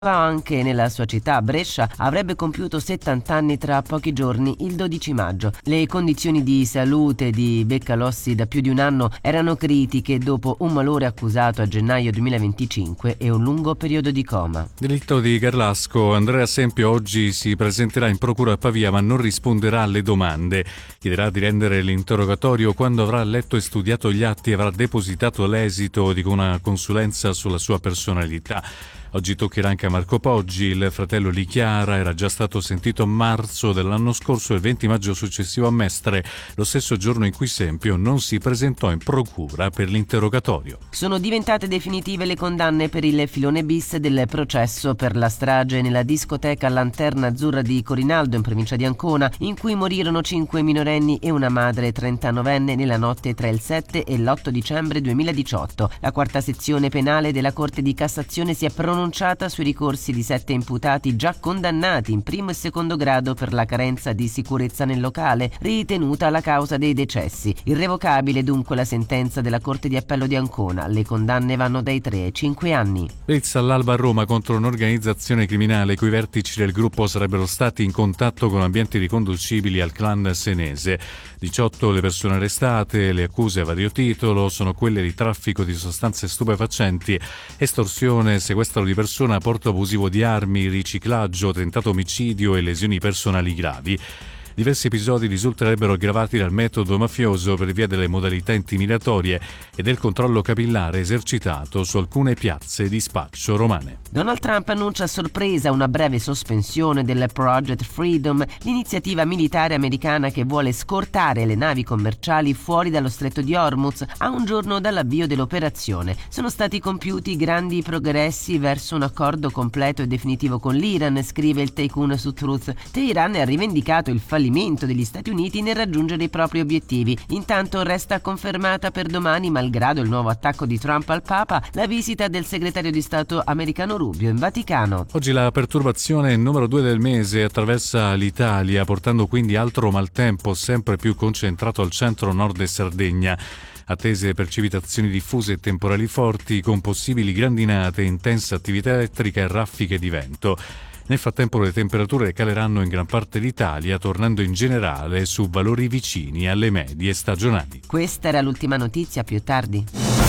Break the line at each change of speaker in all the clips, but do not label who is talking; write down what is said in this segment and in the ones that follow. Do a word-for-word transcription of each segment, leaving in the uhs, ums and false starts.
Anche nella sua città, Brescia, avrebbe compiuto settanta anni tra pochi giorni, il dodici maggio. Le condizioni di salute di Beccalossi da più di un anno erano critiche dopo un malore accusato a gennaio duemilaventicinque e un lungo periodo di coma.
Delitto di Garlasco. Andrea Sempio oggi si presenterà in procura a Pavia ma non risponderà alle domande. Chiederà di rendere l'interrogatorio quando avrà letto e studiato gli atti e avrà depositato l'esito di una consulenza sulla sua personalità. Oggi toccherà anche a Marco Poggi, il fratello di Chiara, era già stato sentito a marzo dell'anno scorso e il venti maggio successivo a Mestre, lo stesso giorno in cui Sempio non si presentò in procura per l'interrogatorio.
Sono diventate definitive le condanne per il filone bis del processo per la strage nella discoteca Lanterna Azzurra di Corinaldo in provincia di Ancona, in cui morirono cinque minorenni e una madre trentanovenne nella notte tra il sette e l'otto dicembre duemiladiciotto. La quarta sezione penale della Corte di Cassazione si è pronunciata pronunciata sui ricorsi di sette imputati già condannati in primo e secondo grado per la carenza di sicurezza nel locale, ritenuta la causa dei decessi. Irrevocabile dunque la sentenza della Corte di Appello di Ancona. Le condanne vanno dai tre ai cinque anni.
Blitz all'alba a Roma contro un'organizzazione criminale cui vertici del gruppo sarebbero stati in contatto con ambienti riconducibili al clan senese. diciotto le persone arrestate, le accuse a vario titolo sono quelle di traffico di sostanze stupefacenti, estorsione, sequestro di persona, porto abusivo di armi, riciclaggio, tentato omicidio e lesioni personali gravi. Diversi episodi risulterebbero aggravati dal metodo mafioso per via delle modalità intimidatorie e del controllo capillare esercitato su alcune piazze di spaccio romane.
Donald Trump annuncia a sorpresa una breve sospensione del Project Freedom, l'iniziativa militare americana che vuole scortare le navi commerciali fuori dallo stretto di Hormuz a un giorno dall'avvio dell'operazione. Sono stati compiuti grandi progressi verso un accordo completo e definitivo con l'Iran, scrive il Tycoon su Truth. Teheran ha rivendicato il fallimento degli Stati Uniti nel raggiungere i propri obiettivi. Intanto resta confermata per domani, malgrado il nuovo attacco di Trump al Papa, la visita del segretario di Stato americano Rubio in Vaticano.
Oggi la perturbazione numero due del mese attraversa l'Italia, portando quindi altro maltempo sempre più concentrato al centro-nord e Sardegna. Attese precipitazioni diffuse e temporali forti con possibili grandinate, intensa attività elettrica e raffiche di vento. Nel frattempo le temperature caleranno in gran parte d'Italia, tornando in generale su valori vicini alle medie stagionali.
Questa era l'ultima notizia, più tardi.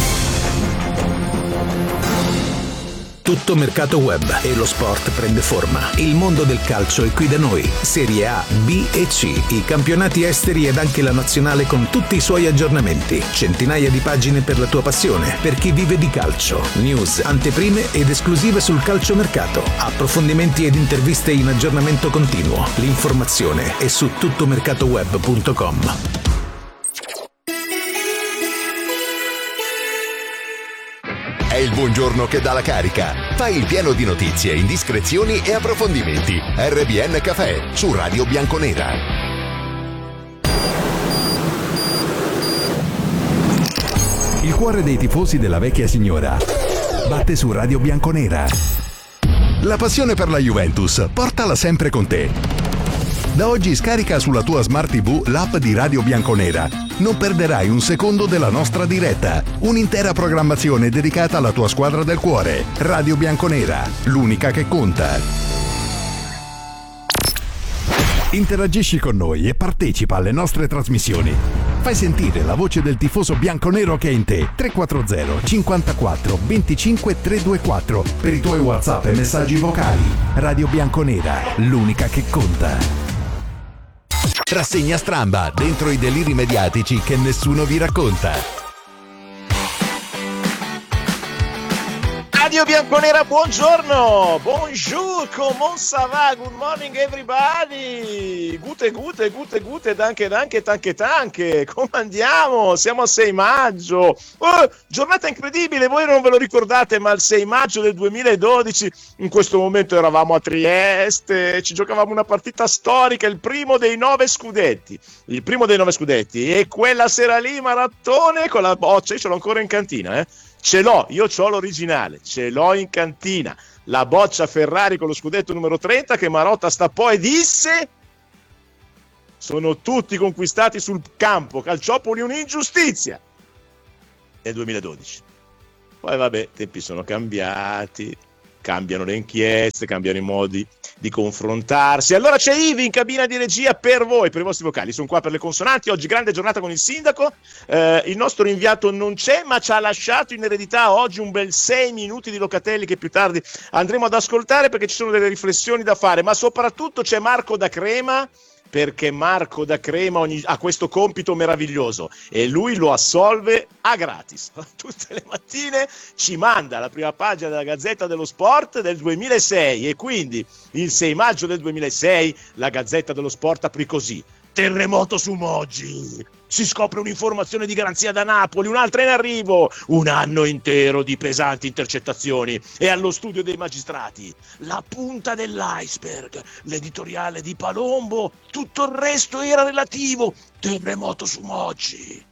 Tutto mercato web e lo sport prende forma. Il mondo del calcio è qui da noi. Serie A, B e C, i campionati esteri ed anche la nazionale con tutti i suoi aggiornamenti. Centinaia di pagine per la tua passione, per chi vive di calcio. News, anteprime ed esclusive sul calciomercato. Approfondimenti ed interviste in aggiornamento continuo. L'informazione è su tuttomercatoweb punto com.
È il buongiorno che dà la carica. Fai il pieno di notizie, indiscrezioni e approfondimenti. R B N Café su Radio Bianconera.
Il cuore dei tifosi della vecchia signora batte su Radio Bianconera.
La passione per la Juventus, portala sempre con te. Da oggi scarica sulla tua Smart tivù l'app di Radio Bianconera. Non perderai un secondo della nostra diretta. Un'intera programmazione dedicata alla tua squadra del cuore. Radio Bianconera, l'unica che conta.
Interagisci con noi e partecipa alle nostre trasmissioni. Fai sentire la voce del tifoso bianconero che è in te. tre quattro zero cinquantaquattro venticinque trecentoventiquattro per i tuoi WhatsApp e messaggi vocali. Radio Bianconera, l'unica che conta.
Rassegna Stramba, dentro i deliri mediatici che nessuno vi racconta.
Radio Bianconera, buongiorno, bonjour, comment ça va, good morning everybody, gute gute, gute gute, danke danke, tanche tanche, come andiamo? Siamo al sei maggio, oh, giornata incredibile, voi non ve lo ricordate, ma il sei maggio del duemiladodici, in questo momento eravamo a Trieste, ci giocavamo una partita storica, il primo dei nove scudetti, il primo dei nove scudetti, e quella sera lì Maratone con la boccia, io ce l'ho ancora in cantina, eh. Ce l'ho, io c'ho l'originale, ce l'ho in cantina, la boccia Ferrari con lo scudetto numero trenta che Marotta stappò e disse: sono tutti conquistati sul campo, Calciopoli un'ingiustizia, nel duemiladodici. Poi vabbè, i tempi sono cambiati, cambiano le inchieste, cambiano i modi di confrontarsi. Allora c'è Ivi in cabina di regia per voi, per i vostri vocali. Sono qua per le consonanti. Oggi grande giornata con il sindaco. Eh, il nostro inviato non c'è, ma ci ha lasciato in eredità oggi un bel sei minuti di Locatelli che più tardi andremo ad ascoltare, perché ci sono delle riflessioni da fare. Ma soprattutto c'è Marco da Crema, perché Marco da Crema ogni, ha questo compito meraviglioso e lui lo assolve a gratis. Tutte le mattine ci manda la prima pagina della Gazzetta dello Sport del duemilasei, e quindi il sei maggio del duemilasei la Gazzetta dello Sport aprì così: terremoto su Moggi, si scopre un'informazione di garanzia da Napoli, un'altra in arrivo, un anno intero di pesanti intercettazioni, e allo studio dei magistrati la punta dell'iceberg, l'editoriale di Palombo, tutto il resto era relativo, terremoto su Moggi.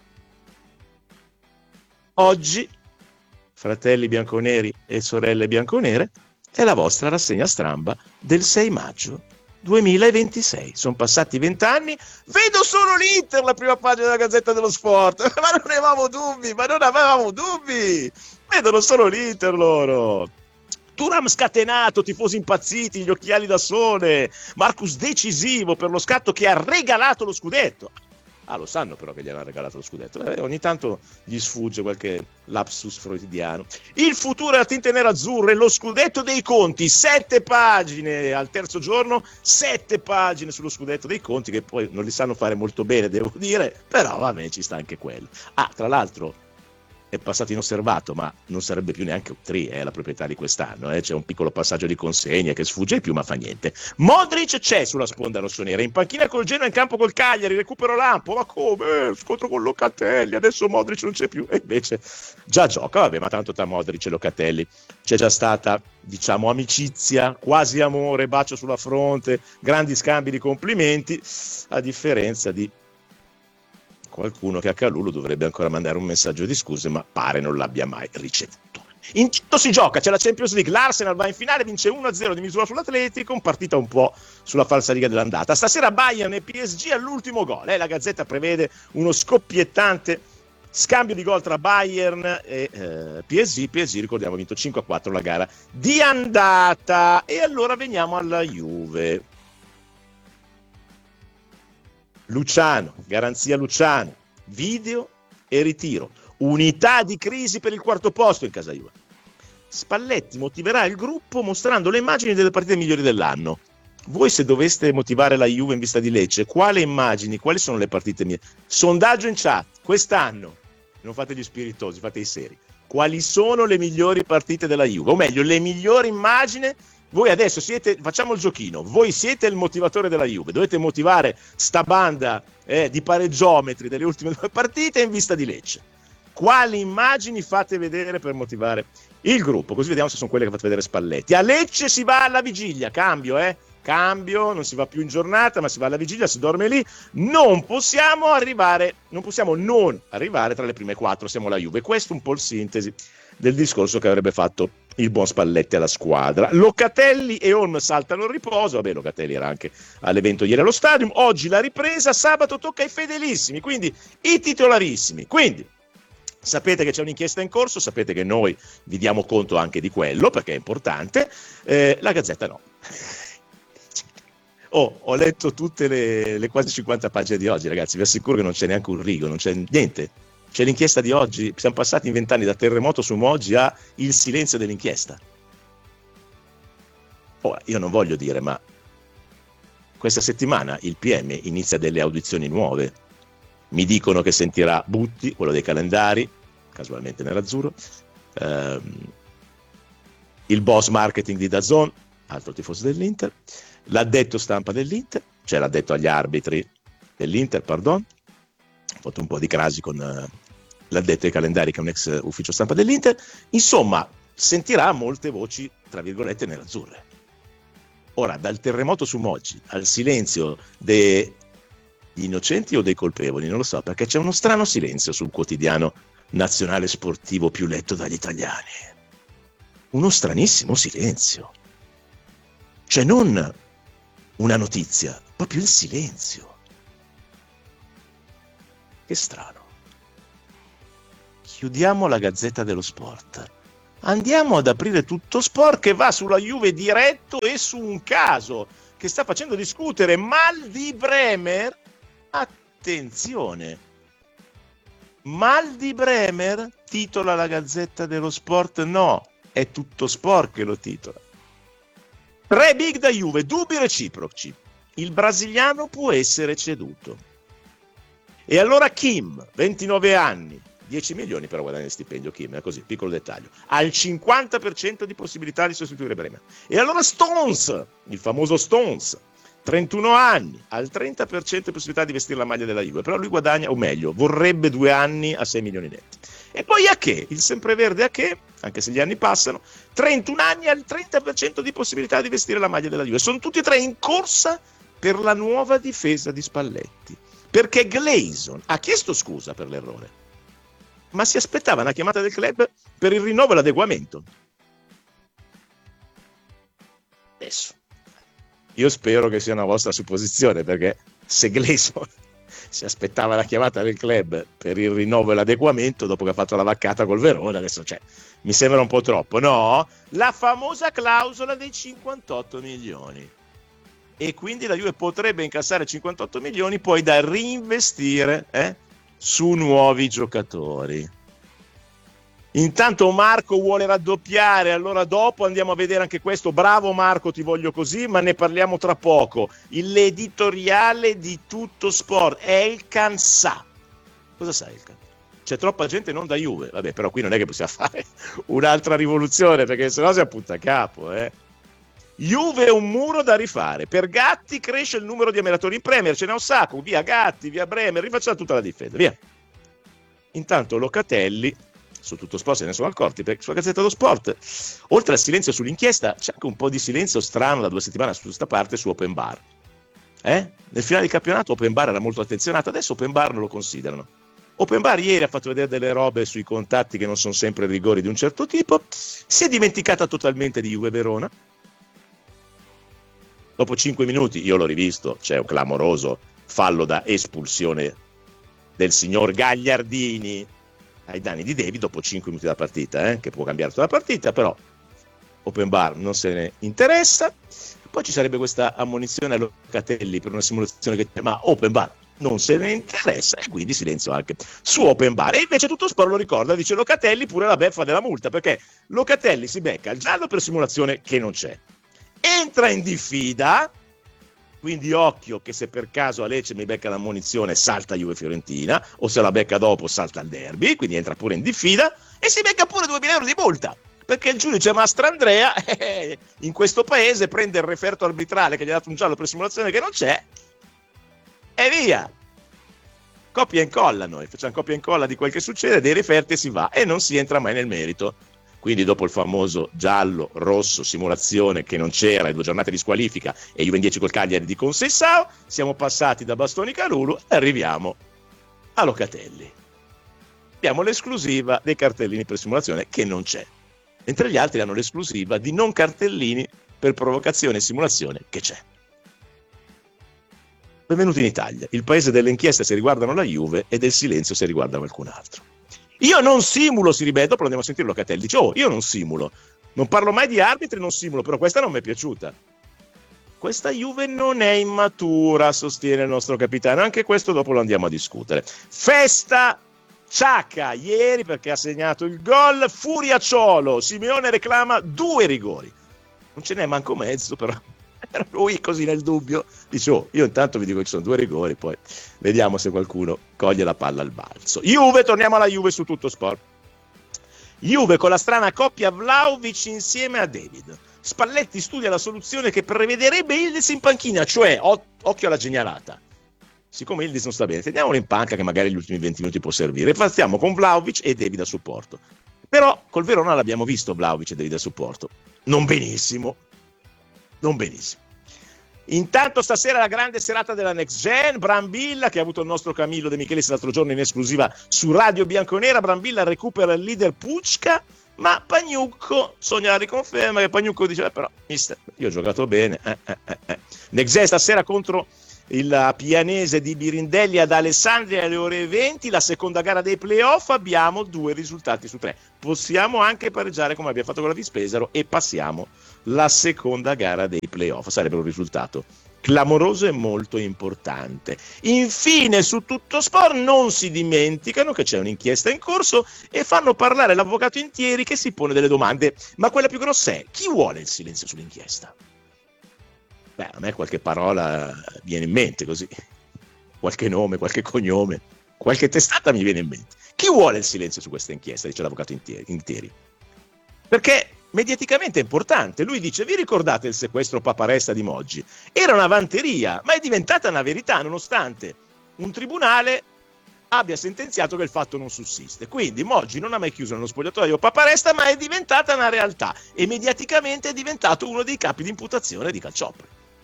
Oggi, fratelli bianconeri e sorelle bianconere, è la vostra rassegna stampa del sei maggio duemilaventisei. Sono passati vent'anni, vedo solo l'Inter la prima pagina della Gazzetta dello Sport, ma non avevamo dubbi, ma non avevamo dubbi, vedono solo l'Inter loro. Thuram scatenato, tifosi impazziti, gli occhiali da sole, Marcus decisivo per lo scatto che ha regalato lo scudetto. Ah, lo sanno però che gli hanno regalato lo scudetto. Eh, ogni tanto gli sfugge qualche lapsus freudiano. Il futuro della tinta nera azzurra e lo scudetto dei conti. Sette pagine al terzo giorno, sette pagine sullo scudetto dei conti, che poi non li sanno fare molto bene, devo dire, però va bene, ci sta anche quello. Ah, tra l'altro è passato inosservato, ma non sarebbe più neanche Utri, è eh, la proprietà di quest'anno, eh. C'è un piccolo passaggio di consegne che sfugge di più, ma fa niente. Modric c'è sulla sponda rossonera, in panchina col Genoa, in campo col Cagliari, recupero Lampo, ma come? Scontro con Locatelli, adesso Modric non c'è più, e invece già gioca, vabbè, ma tanto tra Modric e Locatelli c'è già stata, diciamo, amicizia, quasi amore, bacio sulla fronte, grandi scambi di complimenti, a differenza di qualcuno che a Calulu dovrebbe ancora mandare un messaggio di scuse, ma pare non l'abbia mai ricevuto. Intanto si gioca, c'è la Champions League, l'Arsenal va in finale, vince uno a zero di misura sull'Atletico, un partita un po' sulla falsariga dell'andata. Stasera Bayern e P S G all'ultimo gol, eh? La Gazzetta prevede uno scoppiettante scambio di gol tra Bayern e eh, P S G. P S G, ricordiamo, ha vinto cinque a quattro la gara di andata. E allora veniamo alla Juve. Luciano, garanzia Luciano, video e ritiro, unità di crisi per il quarto posto in casa Juve. Spalletti motiverà il gruppo mostrando le immagini delle partite migliori dell'anno. Voi, se doveste motivare la Juve in vista di Lecce, quale immagini, quali sono le partite migliori? Sondaggio in chat, quest'anno, non fate gli spiritosi, fate i seri. Quali sono le migliori partite della Juve? O meglio, le migliori immagini. Voi adesso siete, facciamo il giochino, voi siete il motivatore della Juve, dovete motivare sta banda eh, di pareggiometri delle ultime due partite in vista di Lecce. Quali immagini fate vedere per motivare il gruppo? Così vediamo se sono quelle che fate vedere Spalletti. A Lecce si va alla vigilia, cambio, eh? Cambio, non si va più in giornata, ma si va alla vigilia, si dorme lì. Non possiamo arrivare, non possiamo non arrivare tra le prime quattro, siamo la Juve. Questo è un po' il sintesi del discorso che avrebbe fatto il buon Spalletti alla squadra. Locatelli e Holm saltano il riposo, vabbè, Locatelli era anche all'evento ieri allo Stadium, oggi la ripresa, sabato tocca ai fedelissimi, quindi i titolarissimi. Quindi sapete che c'è un'inchiesta in corso, sapete che noi vi diamo conto anche di quello, perché è importante, eh, la Gazzetta no. Oh, ho letto tutte le, le quasi cinquanta pagine di oggi, ragazzi, vi assicuro che non c'è neanche un rigo, non c'è niente. C'è l'inchiesta di oggi, siamo passati in vent'anni da terremoto su Moggi a il silenzio dell'inchiesta. Ora, io non voglio dire, ma questa settimana il P M inizia delle audizioni nuove. Mi dicono che sentirà Butti, quello dei calendari, casualmente nerazzurro, ehm, il boss marketing di DAZN, altro tifoso dell'Inter, l'addetto stampa dell'Inter, cioè l'addetto agli arbitri dell'Inter, pardon, ho fatto un po' di crasi con uh, l'addetto ai calendari, che è un ex ufficio stampa dell'Inter. Insomma, sentirà molte voci, tra virgolette, nerazzurre. Ora, dal terremoto su Moggi al silenzio degli innocenti o dei colpevoli, non lo so, perché c'è uno strano silenzio sul quotidiano nazionale sportivo più letto dagli italiani. Uno stranissimo silenzio. Cioè non una notizia, proprio il silenzio. Che strano. Chiudiamo la Gazzetta dello Sport. Andiamo ad aprire Tutto Sport, che va sulla Juve diretto e su un caso che sta facendo discutere. Mal di Bremer, attenzione, Mal di Bremer, titola la Gazzetta dello Sport, no, è Tutto Sport che lo titola. Tre big da Juve, dubbi reciproci, il brasiliano può essere ceduto. E allora Kim, ventinove anni, dieci milioni per guadagnare il stipendio, Kim, è così, piccolo dettaglio, ha il cinquanta per cento di possibilità di sostituire Bremer. E allora Stones, il famoso Stones, trentuno anni, ha il trenta per cento di possibilità di vestire la maglia della Juve, però lui guadagna, o meglio, vorrebbe due anni a sei milioni netti. E poi Ake, il sempreverde Ake, anche se gli anni passano, trentuno anni, ha il trenta per cento di possibilità di vestire la maglia della Juve. Sono tutti e tre in corsa per la nuova difesa di Spalletti, perché Gleison ha chiesto scusa per l'errore, ma si aspettava una chiamata del club per il rinnovo e l'adeguamento. Adesso, io spero che sia una vostra supposizione, perché se Gleison si aspettava la chiamata del club per il rinnovo e l'adeguamento dopo che ha fatto la vaccata col Verona, adesso cioè, mi sembra un po' troppo, no? La famosa clausola dei cinquantotto milioni. E quindi la Juve potrebbe incassare cinquantotto milioni poi da reinvestire eh, su nuovi giocatori. Intanto Marco vuole raddoppiare, allora dopo andiamo a vedere anche questo. Bravo Marco, ti voglio così, ma ne parliamo tra poco. L'editoriale di Tutto Sport è il Cansà. Cosa sai il Cansà? C'è troppa gente non da Juve, vabbè, però qui non è che possiamo fare un'altra rivoluzione, perché sennò si appunta a capo, eh. Juve è un muro da rifare. Per Gatti cresce il numero di ammiratori in Premier, ce n'è un sacco, via Gatti, via Bremer, rifacciamo tutta la difesa, via. Intanto Locatelli, su Tutto Sport se ne sono accorti, perché sulla Gazzetta dello Sport, oltre al silenzio sull'inchiesta, c'è anche un po' di silenzio strano da due settimane su questa parte su Open Bar. Eh? Nel finale di campionato Open Bar era molto attenzionato, adesso Open Bar non lo considerano. Open Bar ieri ha fatto vedere delle robe sui contatti che non sono sempre rigori di un certo tipo, si è dimenticata totalmente di Juve Verona. Dopo cinque minuti, io l'ho rivisto, c'è un clamoroso fallo da espulsione del signor Gagliardini ai danni di David dopo cinque minuti della partita, eh, che può cambiare tutta la partita, però Open Bar non se ne interessa. Poi ci sarebbe questa ammonizione a Locatelli per una simulazione che ma Open Bar non se ne interessa, e quindi silenzio anche su Open Bar. E invece Tutto Sport lo ricorda, dice Locatelli pure la beffa della multa, perché Locatelli si becca il giallo per simulazione che non c'è. Entra in diffida, quindi occhio che se per caso a Lecce mi becca l'ammonizione salta Juve Fiorentina, o se la becca dopo salta il derby, quindi entra pure in diffida e si becca pure duemila euro di multa, perché il giudice Mastrandrea eh, in questo paese prende il referto arbitrale che gli ha dato un giallo per simulazione che non c'è e via, copia e incolla. Noi facciamo copia e incolla di quel che succede, dei referti e si va, e non si entra mai nel merito. Quindi dopo il famoso giallo, rosso, simulazione che non c'era, e due giornate di squalifica e Juve in dieci col Cagliari di Consessao, siamo passati da Bastoni Calulu e arriviamo a Locatelli. Abbiamo l'esclusiva dei cartellini per simulazione che non c'è, mentre gli altri hanno l'esclusiva di non cartellini per provocazione e simulazione che c'è. Benvenuti in Italia, il paese delle inchieste se riguardano la Juve e del silenzio se riguarda qualcun altro. Io non simulo, si ribelle, dopo andiamo a sentire Locatelli, dice oh, io non simulo, non parlo mai di arbitri, non simulo, però questa non mi è piaciuta. Questa Juve non è immatura, sostiene il nostro capitano, anche questo dopo lo andiamo a discutere. Festa Ciacca ieri perché ha segnato il gol, Furiacciolo, Simeone reclama due rigori, non ce n'è manco mezzo, però era lui così nel dubbio, dice oh, io intanto vi dico che ci sono due rigori, poi vediamo se qualcuno coglie la palla al balzo. Juve, torniamo alla Juve su Tutto Sport. Juve con la strana coppia Vlahovic insieme a David. Spalletti studia la soluzione che prevederebbe Ildiz in panchina, cioè o- occhio alla genialata, siccome Ildiz non sta bene teniamolo in panca che magari gli ultimi venti minuti può servire, e partiamo con Vlahovic e David a supporto. Però col Verona l'abbiamo visto Vlahovic e David a supporto, non benissimo non benissimo. Intanto stasera la grande serata della Next Gen, Brambilla che ha avuto il nostro Camillo De Michelis l'altro giorno in esclusiva su Radio Bianconera. Brambilla recupera il leader Pucca, ma Pagnucco sogna la riconferma, che Pagnucco dice eh, però mister io ho giocato bene eh, eh, eh. Next Gen stasera contro il Pianese di Birindelli ad Alessandria alle ore venti, la seconda gara dei playoff. Abbiamo due risultati su tre, possiamo anche pareggiare come abbiamo fatto con la di Pesaro e passiamo la seconda gara dei playoff, sarebbe un risultato clamoroso e molto importante. Infine, su Tutto Sport non si dimenticano che c'è un'inchiesta in corso e fanno parlare l'avvocato Intieri, che si pone delle domande, ma quella più grossa è: chi vuole il silenzio sull'inchiesta? Beh, a me qualche parola viene in mente così, qualche nome, qualche cognome, qualche testata mi viene in mente. Chi vuole il silenzio su questa inchiesta, dice l'avvocato Intieri, perché mediaticamente è importante. Lui dice: vi ricordate il sequestro Paparesta di Moggi? Era una vanteria, ma è diventata una verità nonostante un tribunale abbia sentenziato che il fatto non sussiste. Quindi Moggi non ha mai chiuso nello spogliatoio Paparesta, ma è diventata una realtà e mediaticamente è diventato uno dei capi di imputazione di Calciopoli.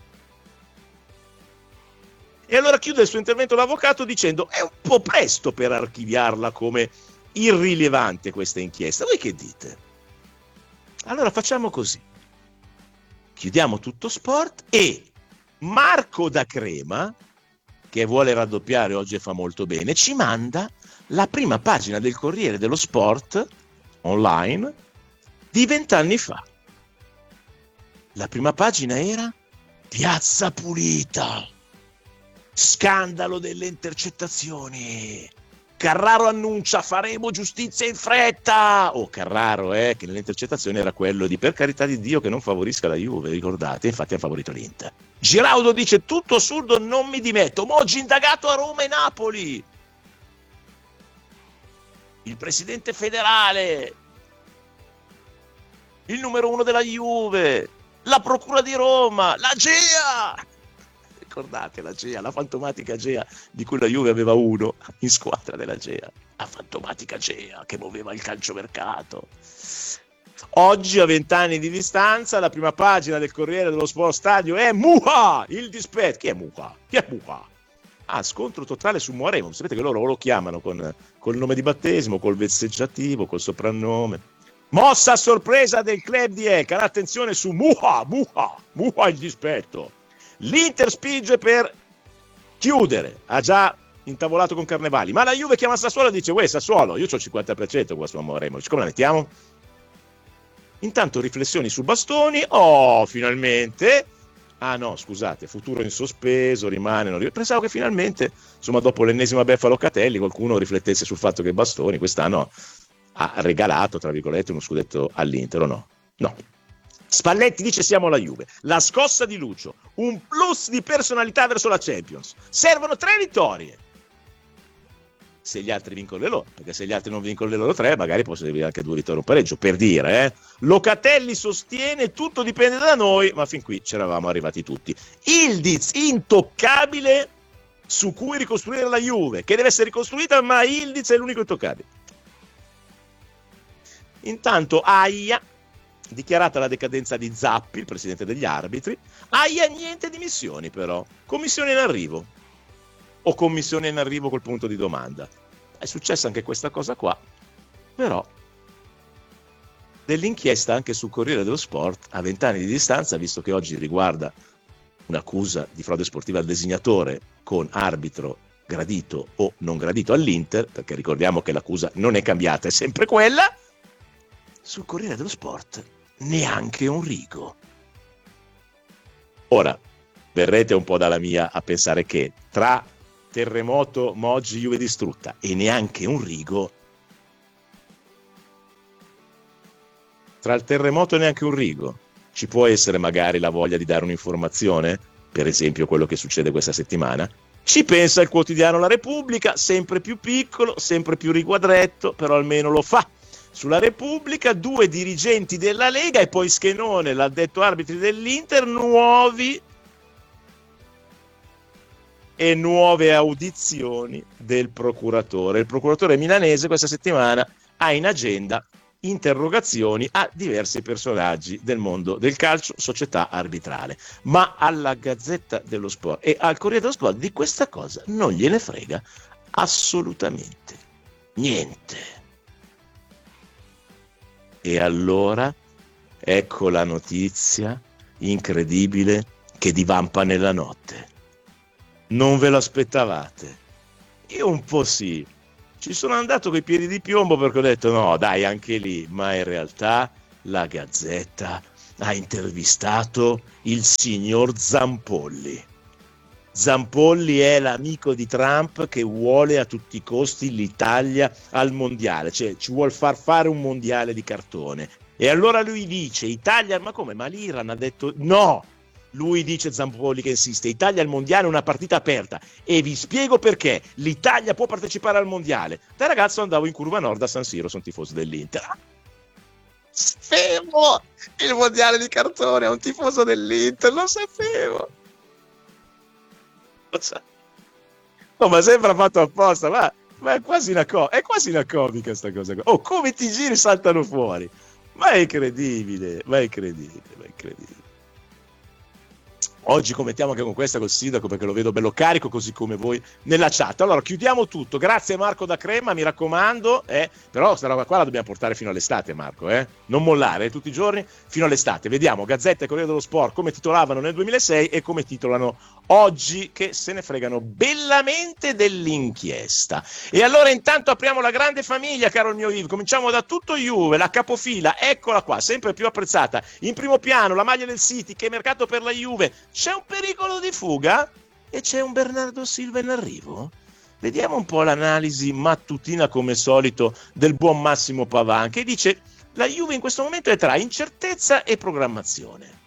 E allora chiude il suo intervento l'avvocato dicendo: è un po' presto per archiviarla come irrilevante questa inchiesta. Voi che dite? Allora facciamo così: chiudiamo Tutto Sport e Marco da Crema, che vuole raddoppiare oggi e fa molto bene, ci manda la prima pagina del Corriere dello Sport online di vent'anni fa. La prima pagina era Piazza Pulita, scandalo delle intercettazioni, Carraro annuncia faremo giustizia in fretta. Oh, Carraro, eh, che nelle intercettazioni era quello di: per carità di Dio che non favorisca la Juve, ricordate? Infatti ha favorito l'Inter. Giraudo dice: tutto assurdo, non mi dimetto. Moggi indagato a Roma e Napoli. Il presidente federale, il numero uno della Juve, la procura di Roma, la G E A. Ricordate la G E A, la fantomatica G E A, di cui la Juve aveva uno in squadra della G E A, la fantomatica G E A che muoveva il calciomercato. Oggi, a vent'anni di distanza, la prima pagina del Corriere dello Sport Stadio è Muha, il dispetto. Chi è Muha? Chi è Muha? Ah, scontro totale su Muaremo. Sapete che loro lo chiamano con col nome di battesimo, col vezzeggiativo, col soprannome. Mossa a sorpresa del club di Ecan, attenzione su Muha, Muha, Muha il dispetto. L'Inter spinge per chiudere, ha già intavolato con Carnevali, ma la Juve chiama Sassuolo e dice: uè Sassuolo, io c'ho il cinquanta per cento qua su Amoremo, come la mettiamo? Intanto riflessioni su Bastoni. Oh, finalmente. Ah no, scusate, futuro in sospeso, rimane, non... pensavo che finalmente, insomma, dopo l'ennesima beffa Locatelli, qualcuno riflettesse sul fatto che Bastoni quest'anno ha regalato, tra virgolette, uno scudetto all'Inter, o no? No. Spalletti dice: siamo la Juve, la scossa di Lucio, un plus di personalità verso la Champions, servono tre vittorie se gli altri vincono le loro, perché se gli altri non vincono le loro tre magari può servire anche due vittorie o un pareggio, per dire, eh? Locatelli sostiene: tutto dipende da noi, ma fin qui c'eravamo arrivati tutti. Ildiz intoccabile su cui ricostruire la Juve, che deve essere ricostruita, ma Ildiz è l'unico intoccabile. Intanto Aia, dichiarata la decadenza di Zappi, il presidente degli arbitri. Aia niente dimissioni però, commissione in arrivo, o commissione in arrivo col punto di domanda. È successa anche questa cosa qua, però dell'inchiesta anche sul Corriere dello Sport a vent'anni di distanza, visto che oggi riguarda un'accusa di frode sportiva al designatore con arbitro gradito o non gradito all'Inter, perché ricordiamo che l'accusa non è cambiata, è sempre quella. Sul Corriere dello Sport neanche un rigo. Ora verrete un po' dalla mia a pensare che tra terremoto, Moggi, Juve distrutta e neanche un rigo, tra il terremoto e neanche un rigo ci può essere magari la voglia di dare un'informazione, per esempio quello che succede questa settimana. Ci pensa il quotidiano La Repubblica, sempre più piccolo, sempre più riquadretto, però almeno lo fa. Sulla Repubblica, due dirigenti della Lega e poi Schenone, l'addetto arbitri dell'Inter, nuovi e nuove audizioni del procuratore. Il procuratore milanese questa settimana ha in agenda interrogazioni a diversi personaggi del mondo del calcio, società arbitrale. Ma alla Gazzetta dello Sport e al Corriere dello Sport di questa cosa non gliene frega assolutamente niente. E allora ecco la notizia incredibile che divampa nella notte. Non ve lo aspettavate? Io un po' sì. Ci sono andato coi piedi di piombo perché ho detto no, dai, anche lì. Ma in realtà la Gazzetta ha intervistato il signor Zampolli. Zampolli è l'amico di Trump che vuole a tutti i costi l'Italia al mondiale, cioè ci vuol far fare un mondiale di cartone. E allora lui dice, Italia, ma come? Ma l'Iran ha detto no! Lui dice, Zampolli che insiste, Italia al mondiale è una partita aperta e vi spiego perché l'Italia può partecipare al mondiale. Da ragazzo andavo in curva nord a San Siro, sono tifoso dell'Inter. Sapevo! Il mondiale di cartone è un tifoso dell'Inter, lo sapevo! Lo sa- No, ma sembra fatto apposta, ma, ma è quasi una co- è quasi una comica sta cosa qua. Oh, come ti giri saltano fuori! Ma è incredibile, ma è incredibile, ma è incredibile. Oggi commentiamo anche con questa col sindaco perché lo vedo bello carico, così come voi nella chat. Allora chiudiamo tutto, grazie Marco da Crema, mi raccomando, eh, però questa roba qua la dobbiamo portare fino all'estate, Marco, eh? Non mollare eh, tutti i giorni fino all'estate. Vediamo Gazzetta e Corriere dello Sport come titolavano nel duemilasei e come titolano oggi, che se ne fregano bellamente dell'inchiesta. E allora intanto apriamo la grande famiglia, caro il mio Yves, cominciamo da tutto Juve, la capofila, eccola qua, sempre più apprezzata, in primo piano la maglia del City, che mercato per la Juve, c'è un pericolo di fuga e c'è un Bernardo Silva in arrivo? Vediamo un po' l'analisi mattutina come solito del buon Massimo Pavan, che dice la Juve in questo momento è tra incertezza e programmazione.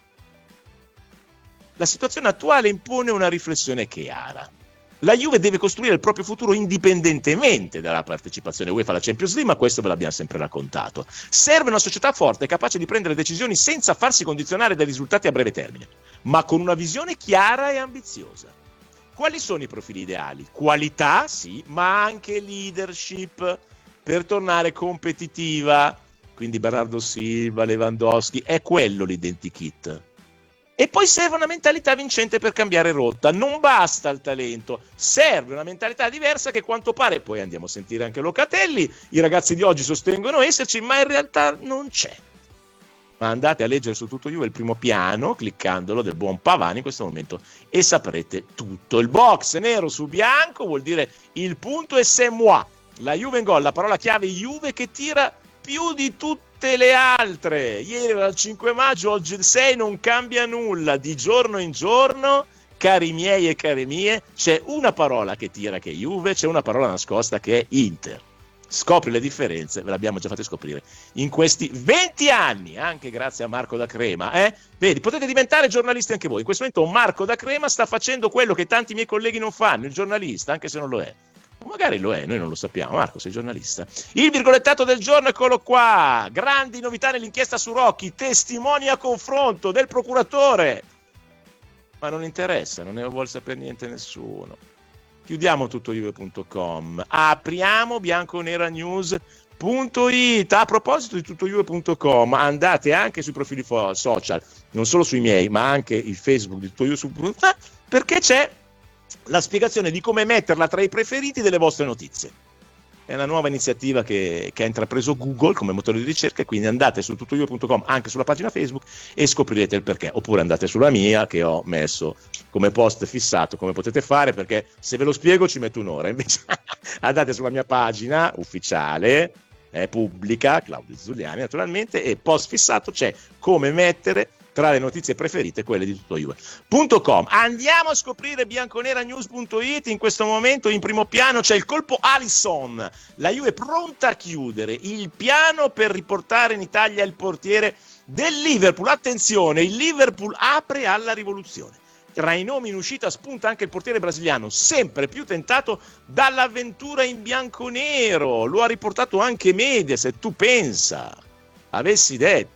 La situazione attuale impone una riflessione chiara. La Juve deve costruire il proprio futuro indipendentemente dalla partecipazione UEFA alla Champions League, ma questo ve l'abbiamo sempre raccontato. Serve una società forte capace di prendere decisioni senza farsi condizionare dai risultati a breve termine, ma con una visione chiara e ambiziosa. Quali sono i profili ideali? Qualità, sì, ma anche leadership per tornare competitiva. Quindi Bernardo Silva, Lewandowski, è quello l'identikit. E poi serve una mentalità vincente per cambiare rotta, non basta il talento, serve una mentalità diversa che quanto pare, poi andiamo a sentire anche Locatelli, i ragazzi di oggi sostengono esserci, ma in realtà non c'è. Ma andate a leggere su Tutto Juve il primo piano, cliccandolo, del buon Pavani in questo momento, e saprete tutto. Il box nero su bianco vuol dire il punto è c'est moi. La Juve in gol, la parola chiave Juve che tira più di tutte le altre. Ieri era il cinque maggio, oggi il sei, non cambia nulla. Di giorno in giorno, cari miei e care mie, c'è una parola che tira che è Juve, c'è una parola nascosta che è Inter. Scopri le differenze, ve l'abbiamo già fatte scoprire in questi venti anni, anche grazie a Marco da Crema. Eh? Vedi, potete diventare giornalisti anche voi. In questo momento Marco da Crema sta facendo quello che tanti miei colleghi non fanno, il giornalista, anche se non lo è. Magari lo è, noi non lo sappiamo. Marco, sei giornalista. Il virgolettato del giorno, eccolo qua. Grandi novità nell'inchiesta su Rocchi, testimoni a confronto del procuratore. Ma non interessa, non ne vuol sapere niente nessuno. Chiudiamo tutto juve punto com, apriamo bianconeranews punto it. A proposito di tutto juve punto com, andate anche sui profili social, non solo sui miei, ma anche il Facebook di Tutto Juve, perché c'è la spiegazione di come metterla tra i preferiti delle vostre notizie. È una nuova iniziativa che, che ha intrapreso Google come motore di ricerca, quindi andate su tutto juve punto com anche sulla pagina Facebook e scoprirete il perché, oppure andate sulla mia che ho messo come post fissato, come potete fare, perché se ve lo spiego ci metto un'ora, invece andate sulla mia pagina ufficiale, è pubblica, Claudio Zuliani naturalmente, e post fissato c'è come mettere tra le notizie preferite quelle di tutto juve punto com. Andiamo a scoprire bianconeranews punto it. In questo momento in primo piano c'è il colpo Alisson, la Juve pronta a chiudere il piano per riportare in Italia il portiere del Liverpool. Attenzione, il Liverpool apre alla rivoluzione. Tra i nomi in uscita spunta anche il portiere brasiliano, sempre più tentato dall'avventura in bianconero. Lo ha riportato anche Mediaset, tu pensa, avessi detto.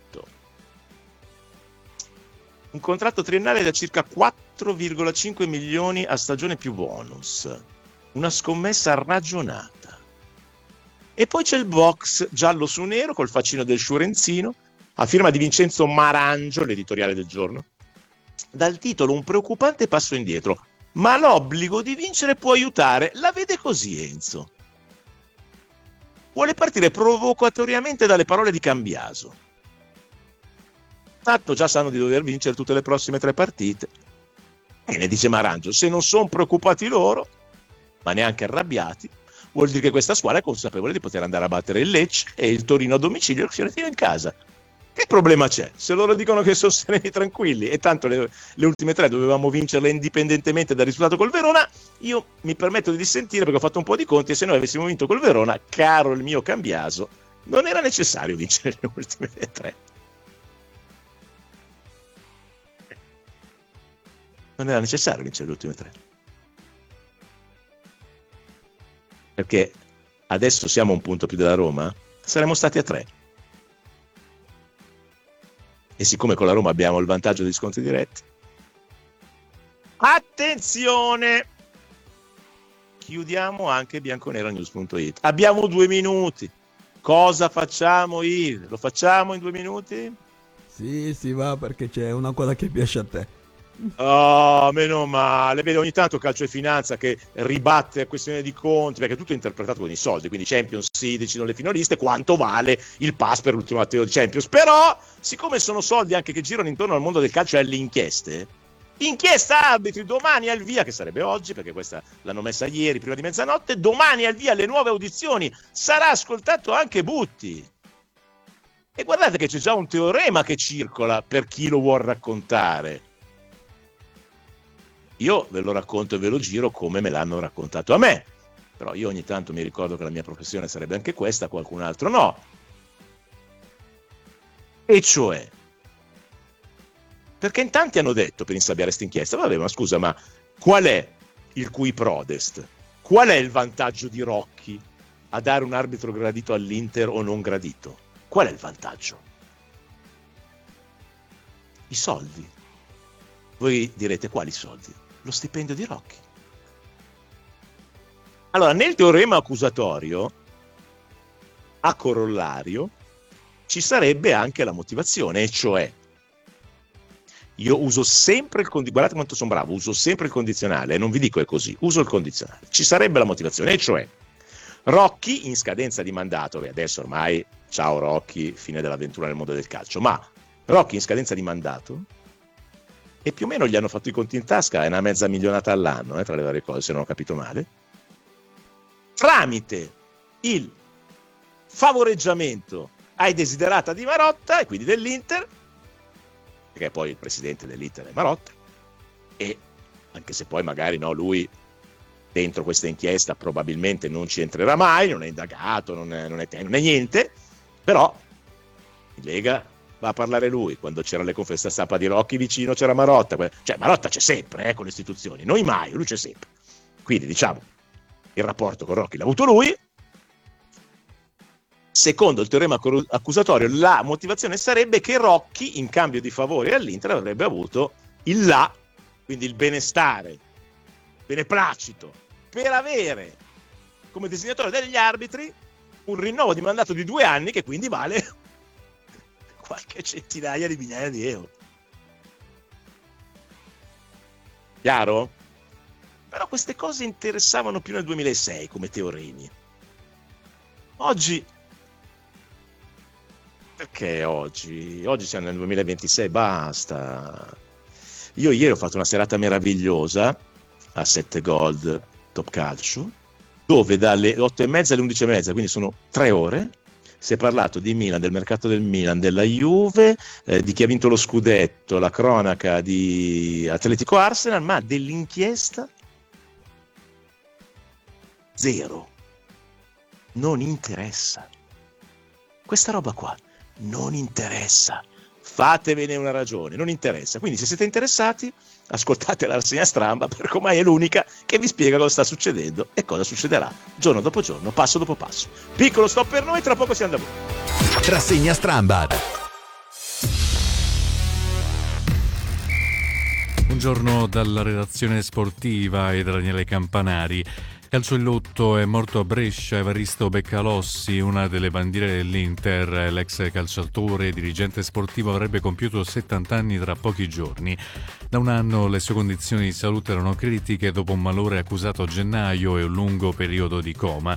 Un contratto triennale da circa quattro virgola cinque milioni a stagione più bonus. Una scommessa ragionata. E poi c'è il box giallo su nero col faccino del Sciurenzino, a firma di Vincenzo Marangio, l'editoriale del giorno. Dal titolo un preoccupante passo indietro, ma l'obbligo di vincere può aiutare. La vede così Enzo. Vuole partire provocatoriamente dalle parole di Cambiaso. Tanto già sanno di dover vincere tutte le prossime tre partite. E ne dice Maranzio, se non sono preoccupati loro, ma neanche arrabbiati, vuol dire che questa squadra è consapevole di poter andare a battere il Lecce e il Torino a domicilio si retira in casa. Che problema c'è? Se loro dicono che sono sereni e tranquilli e tanto le, le ultime tre dovevamo vincerle indipendentemente dal risultato col Verona, io mi permetto di dissentire perché ho fatto un po' di conti e se noi avessimo vinto col Verona, caro il mio Cambiaso, non era necessario vincere le ultime tre. Non era necessario vincere le ultime tre. Perché adesso siamo a un punto più della Roma, saremmo stati a tre. E siccome con la Roma abbiamo il vantaggio degli scontri diretti, attenzione! Chiudiamo anche bianconeranews punto it. Abbiamo due minuti. Cosa facciamo, Yves? Lo facciamo in due minuti?
Sì, si va perché c'è una cosa che piace a te.
Oh, meno male. Vedi, ogni tanto Calcio e Finanza che ribatte a questione di conti, perché tutto è interpretato con i soldi, quindi Champions sì, decidono le finaliste, quanto vale il pass per l'ultimo mattino di Champions. Però, siccome sono soldi anche che girano intorno al mondo del calcio e alle inchieste, inchiesta arbitri, domani al via, che sarebbe oggi, perché questa l'hanno messa ieri, prima di mezzanotte, domani al via le nuove audizioni, sarà ascoltato anche Butti. E guardate che c'è già un teorema che circola per chi lo vuol raccontare. Io ve lo racconto e ve lo giro come me l'hanno raccontato a me, però io ogni tanto mi ricordo che la mia professione sarebbe anche questa, qualcun altro no. E cioè, perché in tanti hanno detto per insabbiare questa inchiesta, vabbè, ma scusa, ma qual è il cui prodest? Qual è il vantaggio di Rocchi a dare un arbitro gradito all'Inter o non gradito? Qual è il vantaggio? I soldi. Voi direte, quali soldi? Lo stipendio di Rocchi. Allora, nel teorema accusatorio, a corollario, ci sarebbe anche la motivazione, e cioè, io uso sempre il condizionale, guardate quanto sono bravo, uso sempre il condizionale, non vi dico è così, uso il condizionale. Ci sarebbe la motivazione, e cioè, Rocchi in scadenza di mandato, e adesso ormai, ciao Rocchi, fine dell'avventura nel mondo del calcio, ma Rocchi in scadenza di mandato, e più o meno gli hanno fatto i conti in tasca, è una mezza milionata all'anno, eh, tra le varie cose, se non ho capito male, tramite il favoreggiamento ai desiderata di Marotta, e quindi dell'Inter, perché poi il presidente dell'Inter è Marotta, e anche se poi magari no, lui dentro questa inchiesta probabilmente non ci entrerà mai, non è indagato, non è, non è, non è niente, però in Lega va a parlare lui. Quando c'era le conferenze stampa di Rocchi vicino c'era Marotta, cioè Marotta c'è sempre eh, con le istituzioni, noi mai, lui c'è sempre, quindi diciamo il rapporto con Rocchi l'ha avuto lui. Secondo il teorema accusatorio la motivazione sarebbe che Rocchi in cambio di favori all'Inter avrebbe avuto il là, quindi il benestare, beneplacito, per avere come designatore degli arbitri un rinnovo di mandato di due anni che quindi vale qualche centinaia di migliaia di euro. Chiaro? Però queste cose interessavano più nel duemilasei come teoremi. Oggi, perché oggi? Oggi siamo nel duemilaventisei, basta. Io ieri ho fatto una serata meravigliosa a sette Gold Top Calcio, dove dalle otto e mezza alle undici e mezza, quindi sono tre ore, si è parlato di Milan, del mercato del Milan, della Juve, eh, di chi ha vinto lo scudetto, la cronaca di Atletico Arsenal, ma dell'inchiesta zero. Non interessa. Questa roba qua non interessa. Fatevene una ragione, non interessa. Quindi se siete interessati, ascoltate la rassegna Stramba, perché ormai è l'unica che vi spiega cosa sta succedendo e cosa succederà giorno dopo giorno, passo dopo passo. Piccolo stop per noi, tra poco siamo da voi.
Rassegna Stramba.
Buongiorno dalla redazione sportiva e da Daniele Campanari. Calcio in lutto, è morto a Brescia Evaristo Beccalossi, una delle bandiere dell'Inter. L'ex calciatore e dirigente sportivo avrebbe compiuto settanta anni tra pochi giorni. Da un anno le sue condizioni di salute erano critiche dopo un malore accusato a gennaio e un lungo periodo di coma.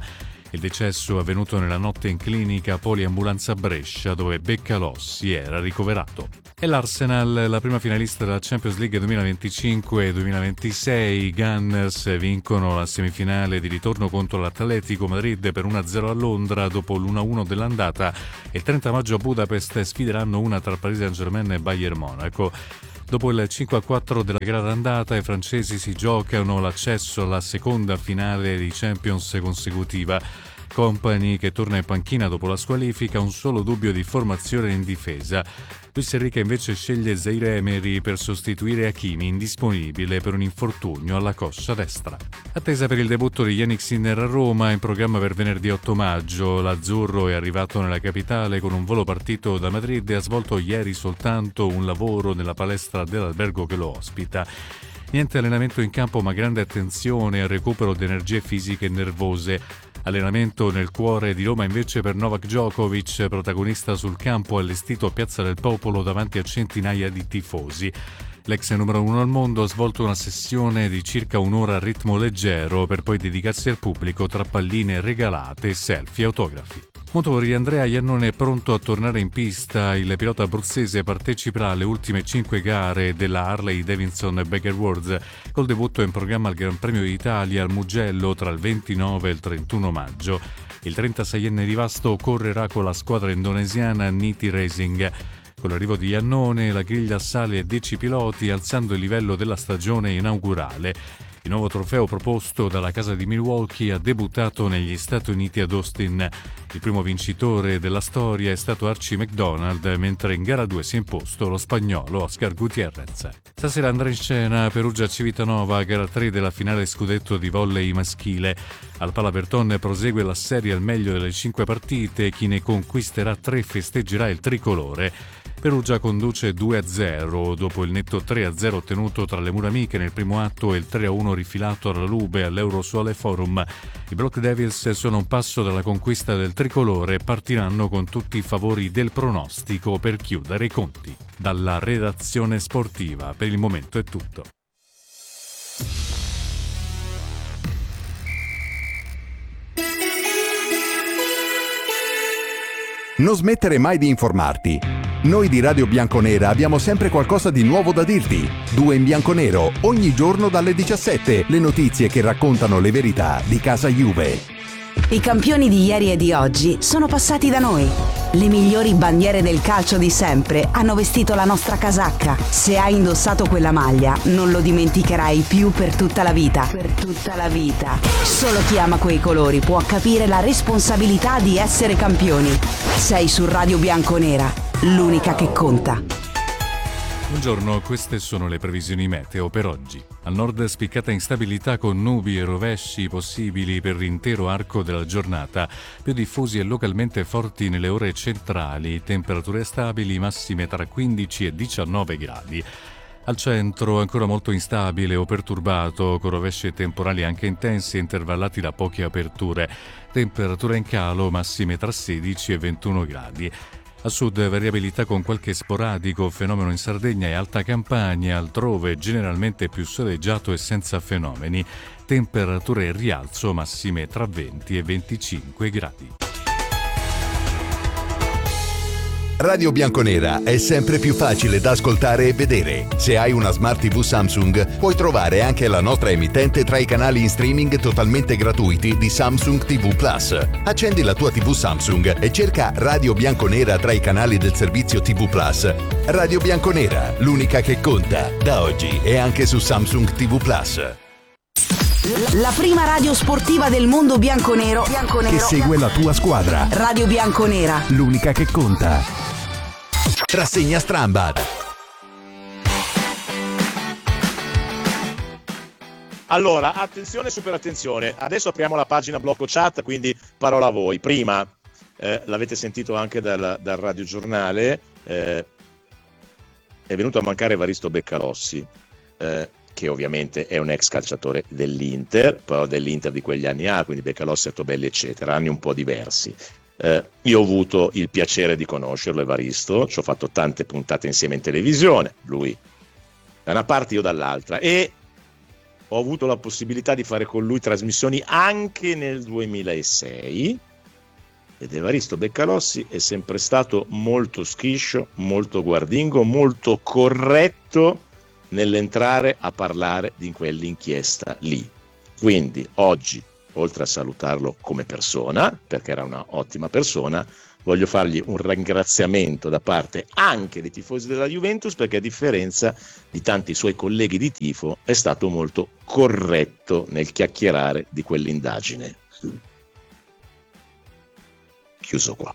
Il decesso è avvenuto nella notte in clinica poliambulanza Brescia, dove Beccalossi era ricoverato. E l'Arsenal, la prima finalista della Champions League duemilaventicinque duemilaventisei. I Gunners vincono la semifinale di ritorno contro l'Atletico Madrid per uno a zero a Londra dopo l'uno a uno dell'andata, e il trenta maggio a Budapest sfideranno una tra Paris Saint-Germain e Bayern Monaco. Dopo il cinque a quattro della gara andata, i francesi si giocano l'accesso alla seconda finale di Champions consecutiva. Kompany, che torna in panchina dopo la squalifica, un solo dubbio di formazione in difesa. Luis Enrique invece sceglie Zaire Emery per sostituire Hakimi, indisponibile per un infortunio alla coscia destra. Attesa per il debutto di Yannick Sinner a Roma, in programma per venerdì otto maggio. L'Azzurro è arrivato nella capitale con un volo partito da Madrid e ha svolto ieri soltanto un lavoro nella palestra dell'albergo che lo ospita. Niente allenamento in campo, ma grande attenzione al recupero di energie fisiche e nervose. Allenamento nel cuore di Roma invece per Novak Djokovic, protagonista sul campo allestito a Piazza del Popolo davanti a centinaia di tifosi. L'ex numero uno al mondo ha svolto una sessione di circa un'ora a ritmo leggero per poi dedicarsi al pubblico tra palline regalate, selfie e autografi. Motori, Andrea Iannone è pronto a tornare in pista. Il pilota abruzzese parteciperà alle ultime cinque gare della Harley Davidson Baker Worlds, col debutto in programma al Gran Premio d'Italia al Mugello tra il ventinove e il trentuno maggio. Il trentaseienne di Vasto correrà con la squadra indonesiana Niti Racing. Con l'arrivo di Iannone la griglia sale a dieci piloti, alzando il livello della stagione inaugurale. Il nuovo trofeo proposto dalla casa di Milwaukee ha debuttato negli Stati Uniti ad Austin. Il primo vincitore della storia è stato Archie McDonald, mentre in gara due si è imposto lo spagnolo Oscar Gutiérrez. Stasera andrà in scena Perugia Civitanova, gara tre della finale scudetto di volley maschile. Al Palaberton prosegue la serie al meglio delle cinque partite. Chi ne conquisterà tre festeggerà il tricolore. Perugia conduce due a zero dopo il netto tre a zero ottenuto tra le mura amiche nel primo atto e il tre a uno rifilato alla Lube all'Eurosuole Forum. I Black Devils sono un passo dalla conquista del tricolore e partiranno con tutti i favori del pronostico per chiudere i conti. Dalla redazione sportiva per il momento è tutto.
Non smettere mai di informarti. Noi di Radio Bianconera abbiamo sempre qualcosa di nuovo da dirti. Due in bianconero, ogni giorno dalle diciassette. Le notizie che raccontano le verità di casa Juve.
I campioni di ieri e di oggi sono passati da noi. Le migliori bandiere del calcio di sempre hanno vestito la nostra casacca. Se hai indossato quella maglia, non lo dimenticherai più per tutta la vita. Per tutta la vita. Solo chi ama quei colori può capire la responsabilità di essere campioni. Sei su Radio Bianconera, l'unica che conta.
Buongiorno, queste sono le previsioni meteo per oggi. Al nord spiccata instabilità con nubi e rovesci possibili per l'intero arco della giornata, più diffusi e localmente forti nelle ore centrali, temperature stabili massime tra quindici e diciannove gradi. Al centro ancora molto instabile o perturbato, con rovesci e temporali anche intensi e intervallati da poche aperture. Temperature in calo massime tra sedici e ventuno gradi. A sud variabilità con qualche sporadico fenomeno in Sardegna e Alta Campania, altrove generalmente più soleggiato e senza fenomeni. Temperature in rialzo massime tra venti e venticinque gradi.
Radio Bianconera è sempre più facile da ascoltare e vedere. Se hai una Smart tivù Samsung, puoi trovare anche la nostra emittente tra i canali in streaming totalmente gratuiti di Samsung tivù Plus. Accendi la tua tivù Samsung e cerca Radio Bianconera tra i canali del servizio tivù Plus. Radio Bianconera, l'unica che conta, da oggi è anche su Samsung tivù Plus.
La prima radio sportiva del mondo bianconero, bianconero
Che segue la tua squadra.
Radio Bianconera,
L'unica che conta.
Rassegna Strambad.
Allora, attenzione, super attenzione. Adesso apriamo la pagina blocco chat, quindi parola a voi. Prima, eh, l'avete sentito anche dal, dal radiogiornale, eh, è venuto a mancare Evaristo Beccalossi, eh, che ovviamente è un ex calciatore dell'Inter, però dell'Inter di quegli anni là, quindi Beccalossi, Altobelli, eccetera, anni un po' diversi. Eh, io ho avuto il piacere di conoscerlo, Evaristo, ci ho fatto tante puntate insieme in televisione, lui da una parte, io dall'altra, e ho avuto la possibilità di fare con lui trasmissioni anche nel duemilasei, ed Evaristo Beccalossi è sempre stato molto schiscio, molto guardingo, molto corretto nell'entrare a parlare di quell'inchiesta lì. Quindi oggi, oltre a salutarlo come persona, perché era una ottima persona, voglio fargli un ringraziamento da parte anche dei tifosi della Juventus, perché a differenza di tanti suoi colleghi di tifo è stato molto corretto nel chiacchierare di quell'indagine. Chiuso qua.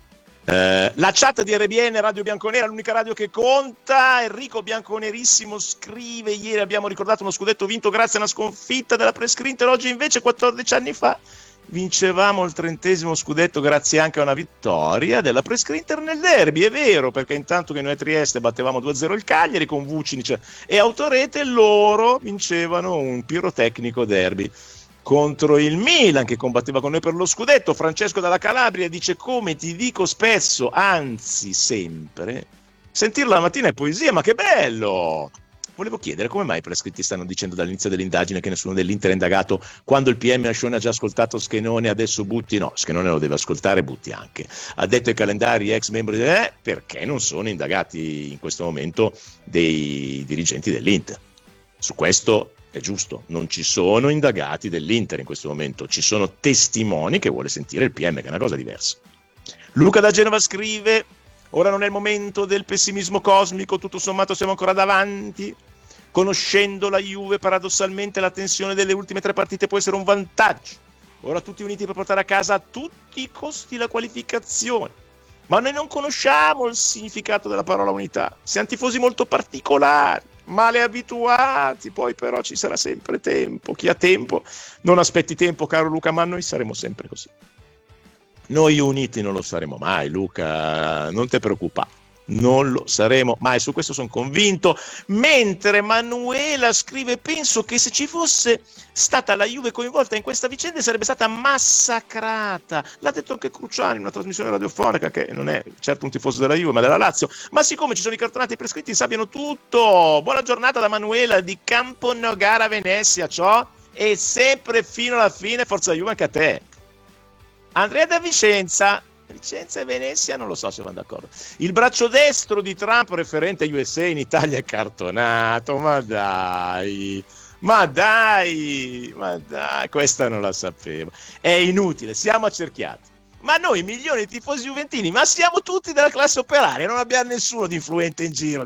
Eh, la chat di R B N Radio Bianconera, l'unica radio che conta. Enrico Bianconerissimo scrive: ieri abbiamo ricordato uno scudetto vinto grazie a una sconfitta della Prescrinter, oggi invece quattordici anni fa vincevamo il trentesimo scudetto grazie anche a una vittoria della Prescrinter nel derby. È vero, perché intanto che noi a Trieste battevamo due a zero il Cagliari con Vucinic e Autorete, loro vincevano un pirotecnico derby contro il Milan che combatteva con noi per lo scudetto. Francesco dalla Calabria dice: come ti dico spesso, anzi sempre, sentirla la mattina è poesia, ma che bello! Volevo chiedere come mai i prescritti stanno dicendo dall'inizio dell'indagine che nessuno dell'Inter è indagato, quando il P M Ascione ha già ascoltato Schenone, adesso Butti no, Schenone lo deve ascoltare, Butti anche. Ha detto ai calendari ex membri, eh, perché non sono indagati in questo momento dei dirigenti dell'Inter. Su questo è giusto, non ci sono indagati dell'Inter in questo momento, ci sono testimoni che vuole sentire il P M, che è una cosa diversa. Luca da Genova scrive: ora non è il momento del pessimismo cosmico, tutto sommato siamo ancora davanti. Conoscendo la Juve, paradossalmente la tensione delle ultime tre partite può essere un vantaggio. Ora tutti uniti per portare a casa a tutti i costi la qualificazione. Ma noi non conosciamo il significato della parola unità, siamo tifosi molto particolari, male abituati, poi però ci sarà sempre tempo. Chi ha tempo non aspetti tempo, caro Luca, ma noi saremo sempre così. Noi uniti non lo saremo mai, Luca, non ti preoccupare, non lo saremo mai, su questo sono convinto. Mentre Manuela scrive: penso che se ci fosse stata la Juve coinvolta in questa vicenda sarebbe stata massacrata. L'ha detto anche Cruciani in una trasmissione radiofonica, che non è certo un tifoso della Juve ma della Lazio, ma siccome ci sono i cartonati prescritti sappiano tutto. Buona giornata da Manuela di Campo Nogara Venezia, ciò e sempre fino alla fine, forza Juve anche a te. Andrea da Vicenza, Vicenza e Venezia non lo so se vanno d'accordo. Il braccio destro di Trump referente a U S A in Italia è cartonato, ma dai, ma dai, ma dai, questa non la sapevo. È inutile, siamo accerchiati. Ma noi milioni di tifosi juventini, ma siamo tutti della classe operaria, non abbiamo nessuno di influente in giro.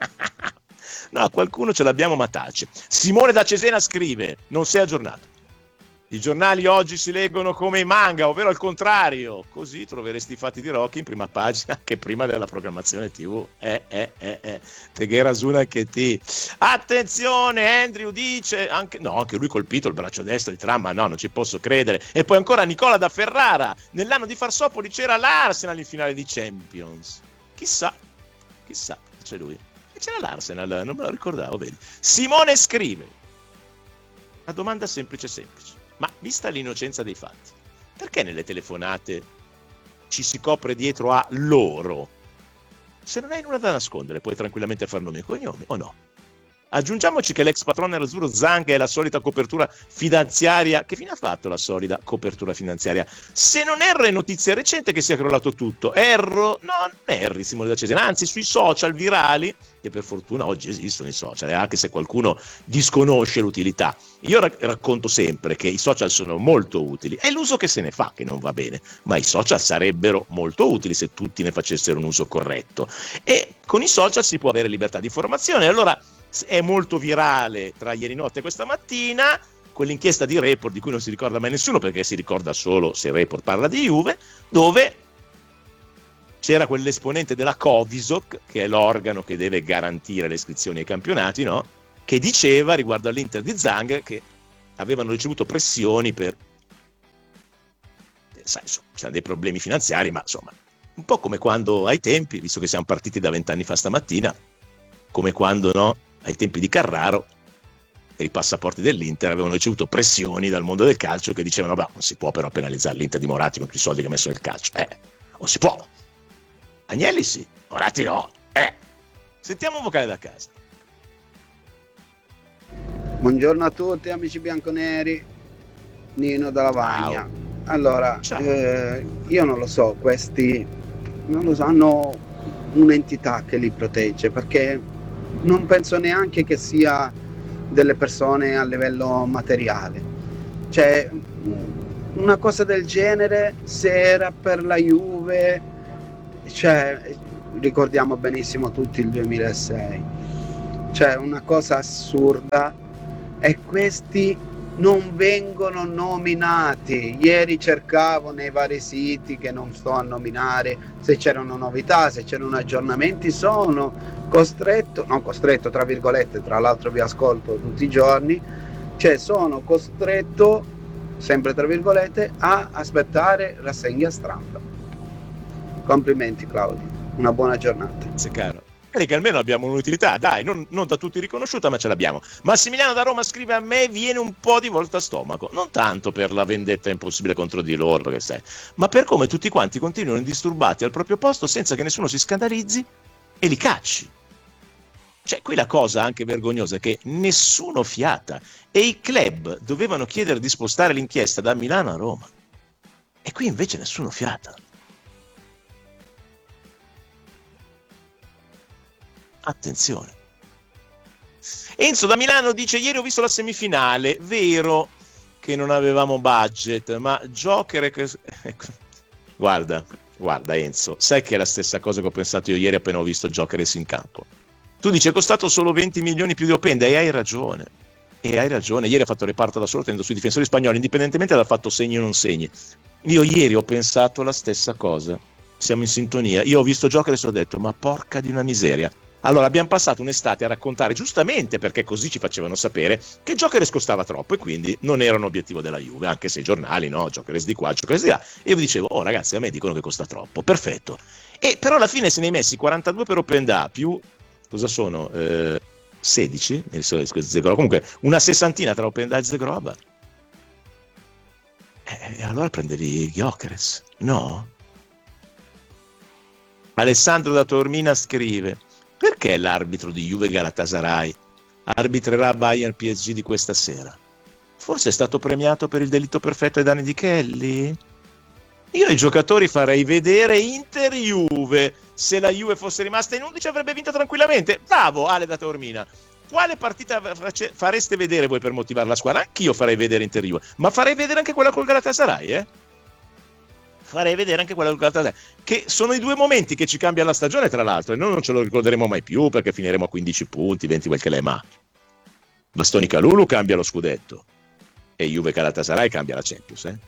No, qualcuno ce l'abbiamo, ma tace. Simone da Cesena scrive: non sei aggiornato. I giornali oggi si leggono come i manga, ovvero al contrario. Così troveresti i fatti di Rocky in prima pagina anche prima della programmazione tivù. Eh, eh, eh, eh. Teghera Zuna che ti... Attenzione, Andrew dice... Anche... No, anche lui colpito il braccio destro di Trump, ma no, non ci posso credere. E poi ancora Nicola da Ferrara. Nell'anno di Farsopoli c'era l'Arsenal in finale di Champions. Chissà, chissà, c'è lui. E c'era l'Arsenal, non me lo ricordavo, vedi. Simone scrive: la domanda semplice semplice. Ma vista l'innocenza dei fatti, perché nelle telefonate ci si copre dietro a loro? Se non hai nulla da nascondere, puoi tranquillamente far nomi e cognomi, o no? Aggiungiamoci che l'ex patrone nerazzurro Zanga è la solita copertura finanziaria. Che fine ha fatto la solida copertura finanziaria? Se non erro è notizia recente che sia crollato tutto. Erro? No, non erri, Simone da Cesena. Anzi, sui social virali, che per fortuna oggi esistono i social, anche se qualcuno disconosce l'utilità. Io rac- racconto sempre che i social sono molto utili. È l'uso che se ne fa che non va bene, ma i social sarebbero molto utili se tutti ne facessero un uso corretto. E con i social si può avere libertà di informazione. Allora è molto virale tra ieri notte e questa mattina quell'inchiesta di Report di cui non si ricorda mai nessuno, perché si ricorda solo se Report parla di Juve, dove c'era quell'esponente della Covisoc, che è l'organo che deve garantire le iscrizioni ai campionati, no? Che diceva riguardo all'Inter di Zang che avevano ricevuto pressioni per, sai, insomma, c'erano dei problemi finanziari, ma insomma un po' come quando ai tempi, visto che siamo partiti da vent'anni fa stamattina, come quando, no, ai tempi di Carraro, per i passaporti dell'Inter avevano ricevuto pressioni dal mondo del calcio che dicevano: beh, non si può però penalizzare l'Inter di Moratti con tutti i soldi che ha messo nel calcio. Eh, non si può. Agnelli sì, Moratti no. Eh. Sentiamo un vocale da casa.
Buongiorno a tutti amici bianconeri, Nino da Lavagna. Wow. Allora, eh, io non lo so, questi non lo so, hanno un'entità che li protegge, perché non penso neanche che sia delle persone a livello materiale. Cioè, una cosa del genere, se era per la Juve, cioè, ricordiamo benissimo tutti il duemilasei, cioè una cosa assurda, e questi non vengono nominati. Ieri cercavo nei vari siti, che non sto a nominare, se c'erano novità, se c'erano aggiornamenti. Sono costretto, non costretto tra virgolette, tra l'altro vi ascolto tutti i giorni, cioè sono costretto, sempre tra virgolette, a aspettare rassegna stampa. Complimenti Claudio, una buona giornata.
Sì, caro. Che almeno abbiamo un'utilità, dai, non, non da tutti riconosciuta, ma ce l'abbiamo. Massimiliano da Roma scrive: a me viene un po' di volta a stomaco, non tanto per la vendetta impossibile contro di loro, perché sai, ma per come tutti quanti continuano indisturbati al proprio posto senza che nessuno si scandalizzi e li cacci. Cioè, qui la cosa anche vergognosa è che nessuno fiata, e i club dovevano chiedere di spostare l'inchiesta da Milano a Roma, e qui invece nessuno fiata. Attenzione. Enzo da Milano dice: ieri ho visto la semifinale, vero che non avevamo budget, ma Joker è... guarda, guarda Enzo, sai che è la stessa cosa che ho pensato io ieri appena ho visto Jokeres in campo. Tu dici è costato solo venti milioni più di Openda, e hai ragione, e hai ragione. Ieri ha fatto reparto da solo tenendo sui difensori spagnoli, indipendentemente dal fatto segni o non segni. Io ieri ho pensato la stessa cosa, siamo in sintonia. Io ho visto Jokeres e ho detto: ma porca di una miseria. Allora abbiamo passato un'estate a raccontare, giustamente perché così ci facevano sapere, che Jokeres costava troppo e quindi non era un obiettivo della Juve, anche se i giornali, no, Jokeres di qua, Jokeres di là, e io vi dicevo: oh ragazzi, a me dicono che costa troppo, perfetto. E però alla fine se ne hai messi quarantadue per Openda, più, cosa sono, eh, sedici, comunque una sessantina tra Openda e Zegroba, e allora prendevi Jokeres, no? Alessandro da Taormina scrive: perché l'arbitro di Juve Galatasaray arbitrerà Bayern P S G di questa sera? Forse è stato premiato per il delitto perfetto ai danni di Kelly? Io ai giocatori farei vedere Inter Juve. Se la Juve fosse rimasta in undici avrebbe vinto tranquillamente. Bravo Ale da Taormina. Quale partita fareste vedere voi per motivare la squadra? Anch'io farei vedere Inter Juve, ma farei vedere anche quella col Galatasaray, eh? Farei vedere anche quella del che sono i due momenti che ci cambia la stagione, tra l'altro, e noi non ce lo ricorderemo mai più perché finiremo a quindici punti, venti quel che l'è, ma Bastoni Calulu cambia lo scudetto e Juve Galatasaray cambia la Champions, eh?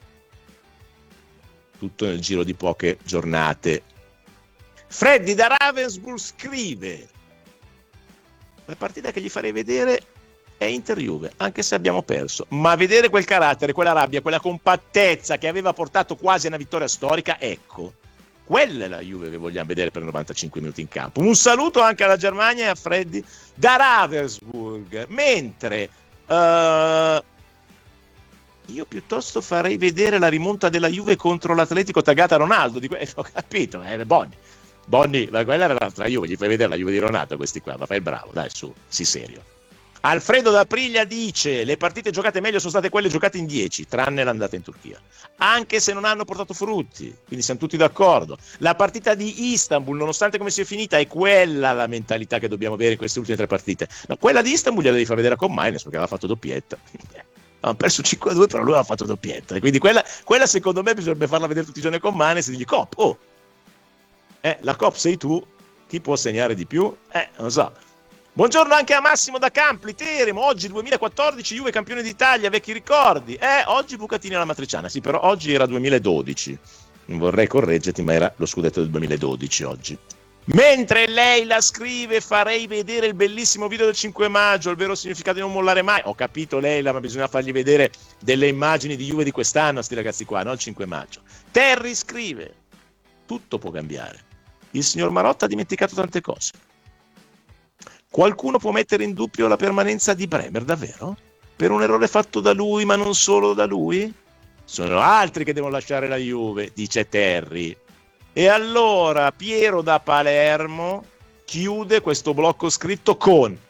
Tutto nel giro di poche giornate. Freddy da Ravensburg scrive: la partita che gli farei vedere è Inter-Juve, anche se abbiamo perso, ma vedere quel carattere, quella rabbia, quella compattezza che aveva portato quasi a una vittoria storica, ecco, quella è la Juve che vogliamo vedere per novantacinque minuti in campo. Un saluto anche alla Germania e a Freddy da Ravensburg. Mentre uh, io piuttosto farei vedere la rimonta della Juve contro l'Atletico taggata Ronaldo, di que- ho capito, eh, Bonni. Bonni, quella era l'altra Juve, gli fai vedere la Juve di Ronaldo questi qua, ma fai il bravo, dai su, sii serio. Alfredo da Priglia dice: le partite giocate meglio sono state quelle giocate in dieci, tranne l'andata in Turchia, anche se non hanno portato frutti, quindi siamo tutti d'accordo. La partita di Istanbul, nonostante come sia finita, è quella la mentalità che dobbiamo avere in queste ultime tre partite. Ma quella di Istanbul gliela devi far vedere a Commines, perché aveva fatto doppietta. Hanno perso cinque a due, però lui aveva fatto doppietta, e quindi quella, quella secondo me bisognerebbe farla vedere tutti i giorni a Commines e dirgli: Cop, oh, eh, la Cop sei tu, chi può segnare di più? Eh, non lo so. Buongiorno anche a Massimo da Campli Teramo. Oggi duemilaquattordici, Juve campione d'Italia, vecchi ricordi. Eh, oggi Bucatini alla Matriciana. Sì, però oggi era duemiladodici. Non vorrei correggerti, ma era lo scudetto del duemiladodici oggi. Mentre lei la scrive: farei vedere il bellissimo video del cinque maggio, il vero significato di non mollare mai. Ho capito Leila, ma bisogna fargli vedere delle immagini di Juve di quest'anno a sti ragazzi qua, no? Il cinque maggio. Terry scrive: tutto può cambiare. Il signor Marotta ha dimenticato tante cose. Qualcuno può mettere in dubbio la permanenza di Bremer, davvero? Per un errore fatto da lui, ma non solo da lui? Sono altri che devono lasciare la Juve, dice Terry. E allora Piero da Palermo chiude questo blocco scritto con: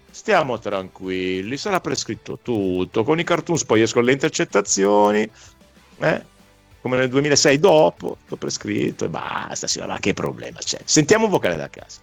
Stiamo tranquilli, sarà prescritto tutto. Con i cartoons poi escono le intercettazioni, eh? Come nel duemilasei dopo, tutto prescritto e basta. Sì, ma che problema c'è? Sentiamo un vocale da casa.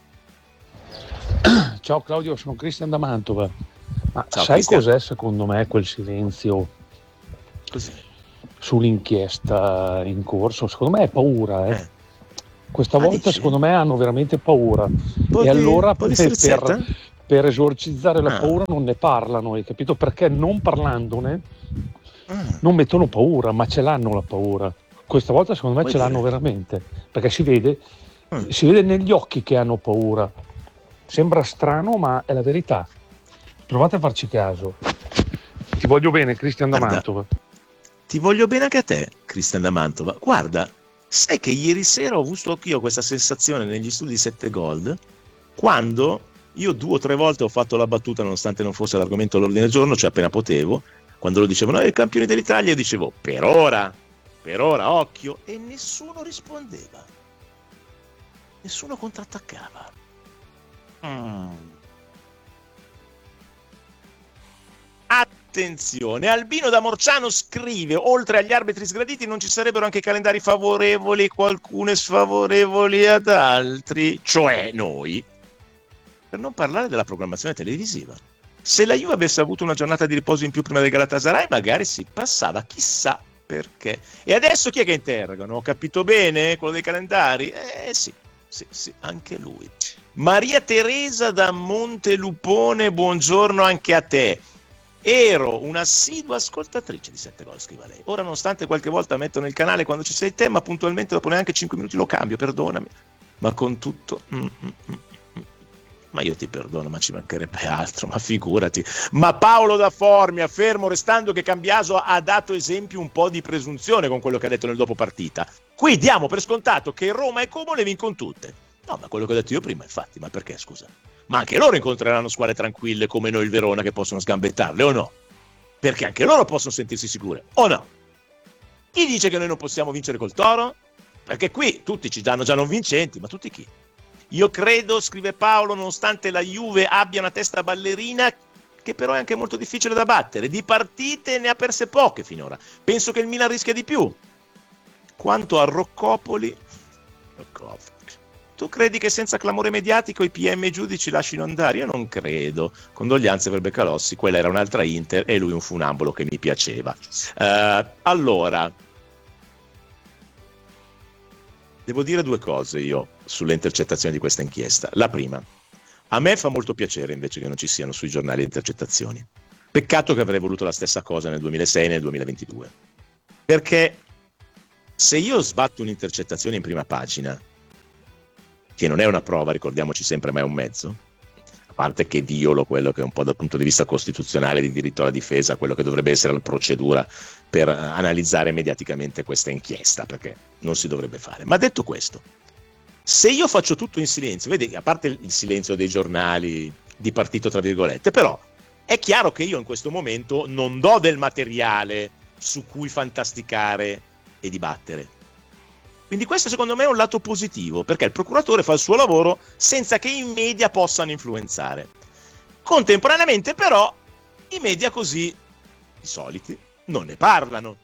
Ciao Claudio, sono Cristian da Mantova. Ma
Ciao,
sai
Cristian.
cos'è secondo me quel silenzio
Così.
sull'inchiesta in corso? Secondo me è paura, eh.
Eh.
Questa
Ah,
volta
dici?
secondo me hanno veramente paura.
Po'
E
di-
allora
po' di
per,
strizzetta?
per, per esorcizzare la
Ah.
paura non ne parlano, hai capito? Perché non parlandone
Ah.
non mettono paura, ma ce l'hanno la paura. Questa volta secondo me
Puoi
ce l'hanno
dire?
veramente, perché si vede,
Mm.
si vede negli occhi che hanno paura. Sembra strano, ma è la verità. Provate a farci caso. Ti voglio bene, Cristian da
Guarda,
Mantova.
Ti voglio bene anche a te, Cristian da Mantova. Guarda, sai che ieri sera ho avuto anch'io questa sensazione negli studi sette Gold, quando io due o tre volte ho fatto la battuta, nonostante non fosse l'argomento all'ordine del giorno, cioè appena potevo, quando lo dicevano, eh, i campioni dell'Italia, io dicevo, per ora, per ora, occhio, e nessuno rispondeva. Nessuno contrattaccava. Mm. Attenzione, Albino da Morciano scrive: oltre agli arbitri sgraditi non ci sarebbero anche calendari favorevoli, qualcuno sfavorevoli ad altri, cioè noi, per non parlare della programmazione televisiva. Se la Juve avesse avuto una giornata di riposo in più prima del Galatasaray, magari si passava, chissà perché. E adesso chi è che interrogano? Ho capito bene quello dei calendari? Eh sì, sì, sì, anche lui. Maria Teresa da Montelupone, buongiorno anche a te. Ero un'assidua ascoltatrice di sette Gol, scrive lei. Ora, nonostante qualche volta metto nel canale quando ci sei te, ma puntualmente dopo neanche cinque minuti lo cambio, perdonami. Ma con tutto... Mm, mm, mm, mm. Ma io ti perdono, ma ci mancherebbe altro, ma figurati. Ma Paolo da Formia, fermo restando che Cambiaso ha dato esempio un po' di presunzione con quello che ha detto nel dopo partita. Qui diamo per scontato che Roma e Como le vincono tutte. No, ma quello che ho detto io prima, infatti, ma perché, scusa? Ma anche loro incontreranno squadre tranquille come noi il Verona che possono sgambettarle, o no? Perché anche loro possono sentirsi sicure, o no? Chi dice che noi non possiamo vincere col Toro? Perché qui tutti ci danno già non vincenti, ma tutti chi? Io credo, scrive Paolo, nonostante la Juve abbia una testa ballerina, che però è anche molto difficile da battere. Di partite ne ha perse poche finora. Penso che il Milan rischia di più. Quanto a Roccopoli... Roccopoli... Tu credi che senza clamore mediatico i P M e i giudici lasciano andare? Io non credo. Condoglianze per Beccalossi, quella era un'altra Inter e lui un funambolo che mi piaceva. Uh, allora, devo dire due cose io sulle intercettazioni di questa inchiesta. La prima, a me fa molto piacere invece che non ci siano sui giornali intercettazioni. Peccato che avrei voluto la stessa cosa nel duemilasei e nel duemilaventidue. Perché se io sbatto un'intercettazione in prima pagina, che non è una prova, ricordiamoci sempre, ma è un mezzo, a parte che violo quello che è un po' dal punto di vista costituzionale di diritto alla difesa, quello che dovrebbe essere la procedura per analizzare mediaticamente questa inchiesta, perché non si dovrebbe fare. Ma detto questo, se io faccio tutto in silenzio, vedi, a parte il silenzio dei giornali di partito, tra virgolette, però è chiaro che io in questo momento non do del materiale su cui fantasticare e dibattere. Quindi questo secondo me è un lato positivo, perché il procuratore fa il suo lavoro senza che i media possano influenzare. Contemporaneamente però i media così, i soliti, non ne parlano.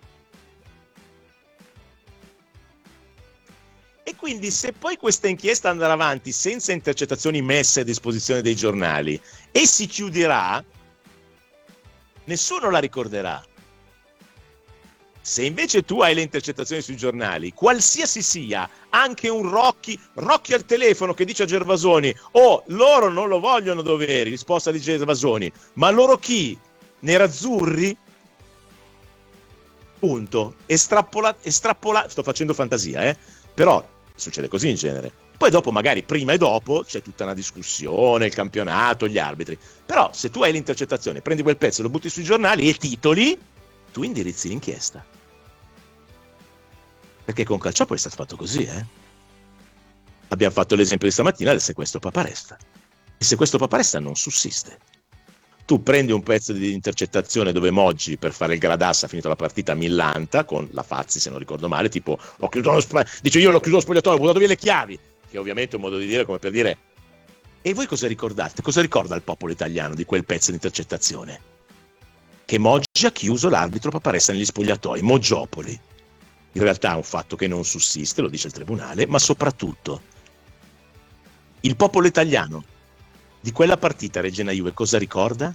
E quindi se poi questa inchiesta andrà avanti senza intercettazioni messe a disposizione dei giornali e si chiuderà, nessuno la ricorderà. Se invece tu hai le intercettazioni sui giornali, qualsiasi sia, anche un Rocchi, Rocchi al telefono che dice a Gervasoni, oh, loro non lo vogliono Doveri, risposta di Gervasoni, ma loro chi? Nerazzurri? Punto. Estrappola, estrappola, sto facendo fantasia, eh? Però succede così in genere. Poi dopo magari prima e dopo c'è tutta una discussione, il campionato, gli arbitri. Però se tu hai l'intercettazione, prendi quel pezzo, lo butti sui giornali e titoli, tu indirizzi l'inchiesta. Perché con Calciopoli è stato fatto così, eh? Abbiamo fatto l'esempio di stamattina del sequestro Paparesta. Il sequestro Paparesta non sussiste. Tu prendi un pezzo di intercettazione dove Moggi, per fare il Gradassa, ha finito la partita millanta, con la Fazzi, se non ricordo male, tipo, ho chiuso lo sp- dice io l'ho chiuso lo spogliatoio, ho buttato via le chiavi, che ovviamente è un modo di dire come per dire, E voi cosa ricordate? Cosa ricorda il popolo italiano di quel pezzo di intercettazione? Che Moggi ha chiuso l'arbitro Paparesta negli spogliatoi, Moggiopoli. In realtà è un fatto che non sussiste, lo dice il tribunale, ma soprattutto il popolo italiano di quella partita Regina-Juve cosa ricorda?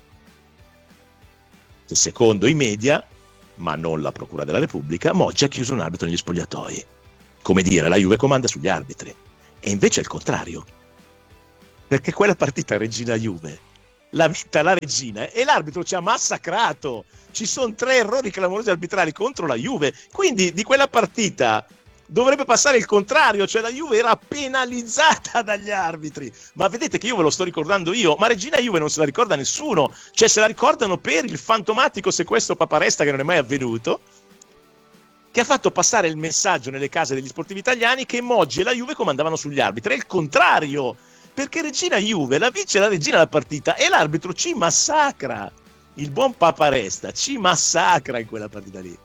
Che secondo i media, ma non la Procura della Repubblica, Moggi ha chiuso un arbitro negli spogliatoi. Come dire, la Juve comanda sugli arbitri. E invece è il contrario. Perché quella partita Regina-Juve l'ha vinta la Regina e l'arbitro ci ha massacrato. Ci sono tre errori clamorosi arbitrali contro la Juve. Quindi di quella partita dovrebbe passare il contrario, cioè la Juve era penalizzata dagli arbitri. Ma vedete che io ve lo sto ricordando io, ma Regina Juve non se la ricorda nessuno, cioè se la ricordano per il fantomatico sequestro Paparesta che non è mai avvenuto, che ha fatto passare il messaggio nelle case degli sportivi italiani che Moggi e la Juve comandavano sugli arbitri. È il contrario, perché Regina Juve la vince la Regina la partita e l'arbitro ci massacra. Il buon Paparesta ci massacra in quella partita lì.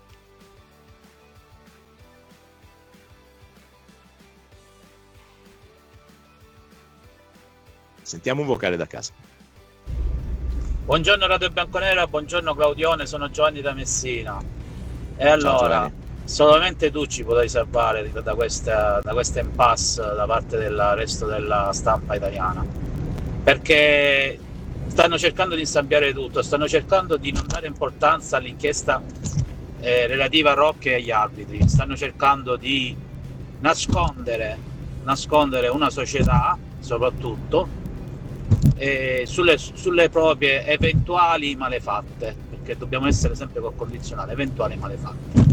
Sentiamo un vocale da casa.
Buongiorno Radio Bianconera, buongiorno Claudione, sono Giovanni da Messina. E allora, solamente tu ci potrai salvare da questa, da questa impasse da parte del resto della stampa italiana, perché stanno cercando di insabbiare tutto, stanno cercando di non dare importanza all'inchiesta eh, relativa a Rocchi e agli arbitri, stanno cercando di nascondere, nascondere una società soprattutto eh, sulle, sulle proprie eventuali malefatte, perché dobbiamo essere sempre col condizionale, eventuali malefatte.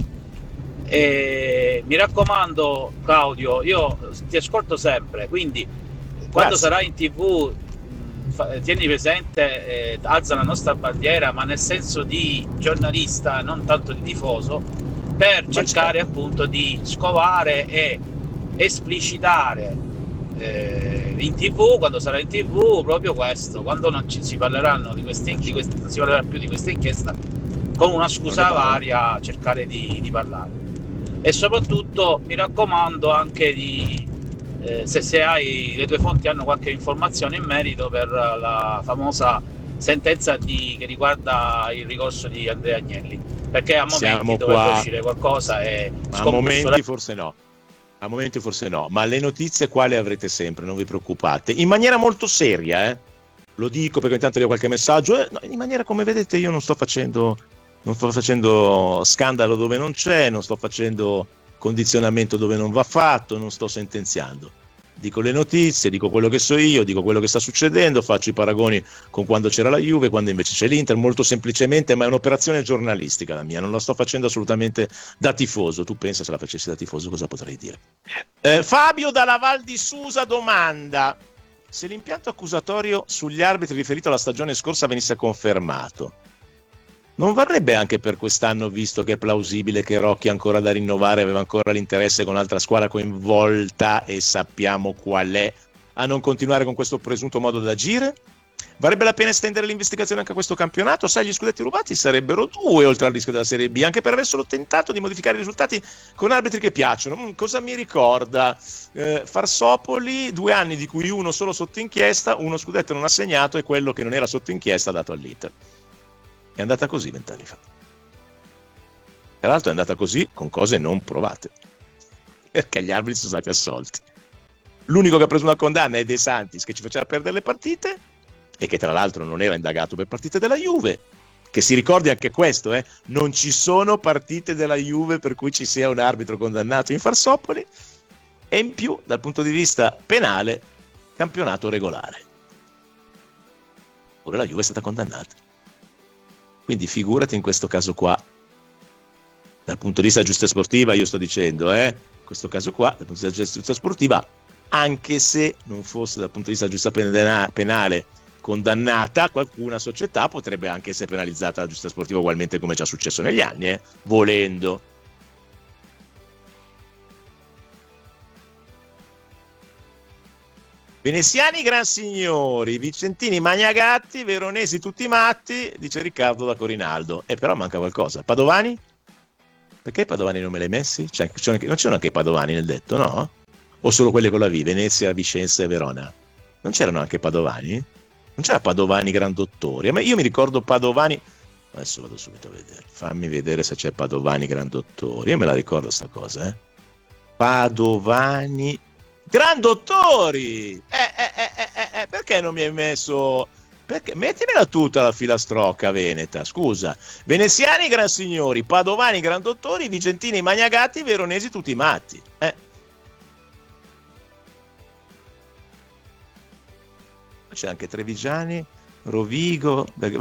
E mi raccomando Claudio, io ti ascolto sempre, quindi quando
Grazie.
sarai in tv fa, tieni presente, eh, alza la nostra bandiera, ma nel senso di giornalista, non tanto di tifoso, per ma cercare certo. appunto di scovare e esplicitare eh, in tv, quando sarà in tv, proprio questo, quando non ci si parleranno di queste, di queste non si parlerà più di questa inchiesta, con una scusa varia cercare di, di parlare. E soprattutto mi raccomando anche di eh, se, se hai le tue fonti hanno qualche informazione in merito per la famosa sentenza di, che riguarda il ricorso di Andrea Agnelli, perché a momenti
Siamo
dovrebbe
qua.
uscire qualcosa e
a momenti forse no a momenti forse no ma le notizie quali avrete sempre, non vi preoccupate, in maniera molto seria, eh? Lo dico perché intanto ho qualche messaggio, eh? No, in maniera, come vedete, io non sto facendo non sto facendo scandalo dove non c'è, non sto facendo condizionamento dove non va fatto, non sto sentenziando. Dico le notizie, dico quello che so io, dico quello che sta succedendo, faccio i paragoni con quando c'era la Juve, quando invece c'è l'Inter, molto semplicemente, ma è un'operazione giornalistica la mia, non la sto facendo assolutamente da tifoso. Tu pensa, se la facessi da tifoso cosa potrei dire? Eh, Fabio dalla Val di Susa domanda: se l'impianto accusatorio sugli arbitri riferito alla stagione scorsa venisse confermato, non varrebbe anche per quest'anno, visto che è plausibile che Rocchi ha ancora da rinnovare, aveva ancora l'interesse con l'altra squadra coinvolta e sappiamo qual è, a non continuare con questo presunto modo d'agire? Varrebbe la pena estendere l'investigazione anche a questo campionato? Sai, gli scudetti rubati sarebbero due oltre al rischio della Serie B, anche per aver solo tentato di modificare i risultati con arbitri che piacciono. Mm, cosa mi ricorda? Eh, Farsopoli, due anni di cui uno solo sotto inchiesta, uno scudetto non assegnato e quello che non era sotto inchiesta dato all'Inter. È andata così vent'anni fa. Tra l'altro è andata così con cose non provate, perché gli arbitri sono stati assolti. L'unico che ha preso una condanna è De Santis, che ci faceva perdere le partite e che tra l'altro non era indagato per partite della Juve. Che si ricordi anche questo, eh? Non ci sono partite della Juve per cui ci sia un arbitro condannato in Farsopoli, e in più dal punto di vista penale campionato regolare. Ora la Juve è stata condannata. Quindi figurati in questo caso qua, dal punto di vista della giustizia sportiva, io sto dicendo, eh, in questo caso qua, dal punto di vista della giustizia sportiva, anche se non fosse dal punto di vista della giustizia penale condannata, qualcuna società potrebbe anche essere penalizzata dalla giustizia sportiva ugualmente, come già successo negli anni, eh, volendo. Veneziani gran signori, Vicentini magnagatti, Veronesi tutti matti, dice Riccardo da Corinaldo. E eh, però manca qualcosa. Padovani? Perché Padovani non me l'hai messi? Cioè, non c'erano anche i Padovani nel detto, no? O solo quelli con la V, Venezia, Vicenza e Verona? Non c'erano anche Padovani? Non c'era Padovani Grandottori? A me, io mi ricordo Padovani. Adesso vado subito a vedere. Fammi vedere se c'è Padovani Grandottori. Io me la ricordo sta cosa, eh. Padovani Grandottori! Eh, eh, eh, eh, eh, perché non mi hai messo... Perché? Mettimela tutta la filastrocca veneta, scusa. Veneziani gran signori, Padovani Grandottori, Vicentini Magnagatti, Veronesi tutti matti. Eh. C'è anche Trevigiani, Rovigo...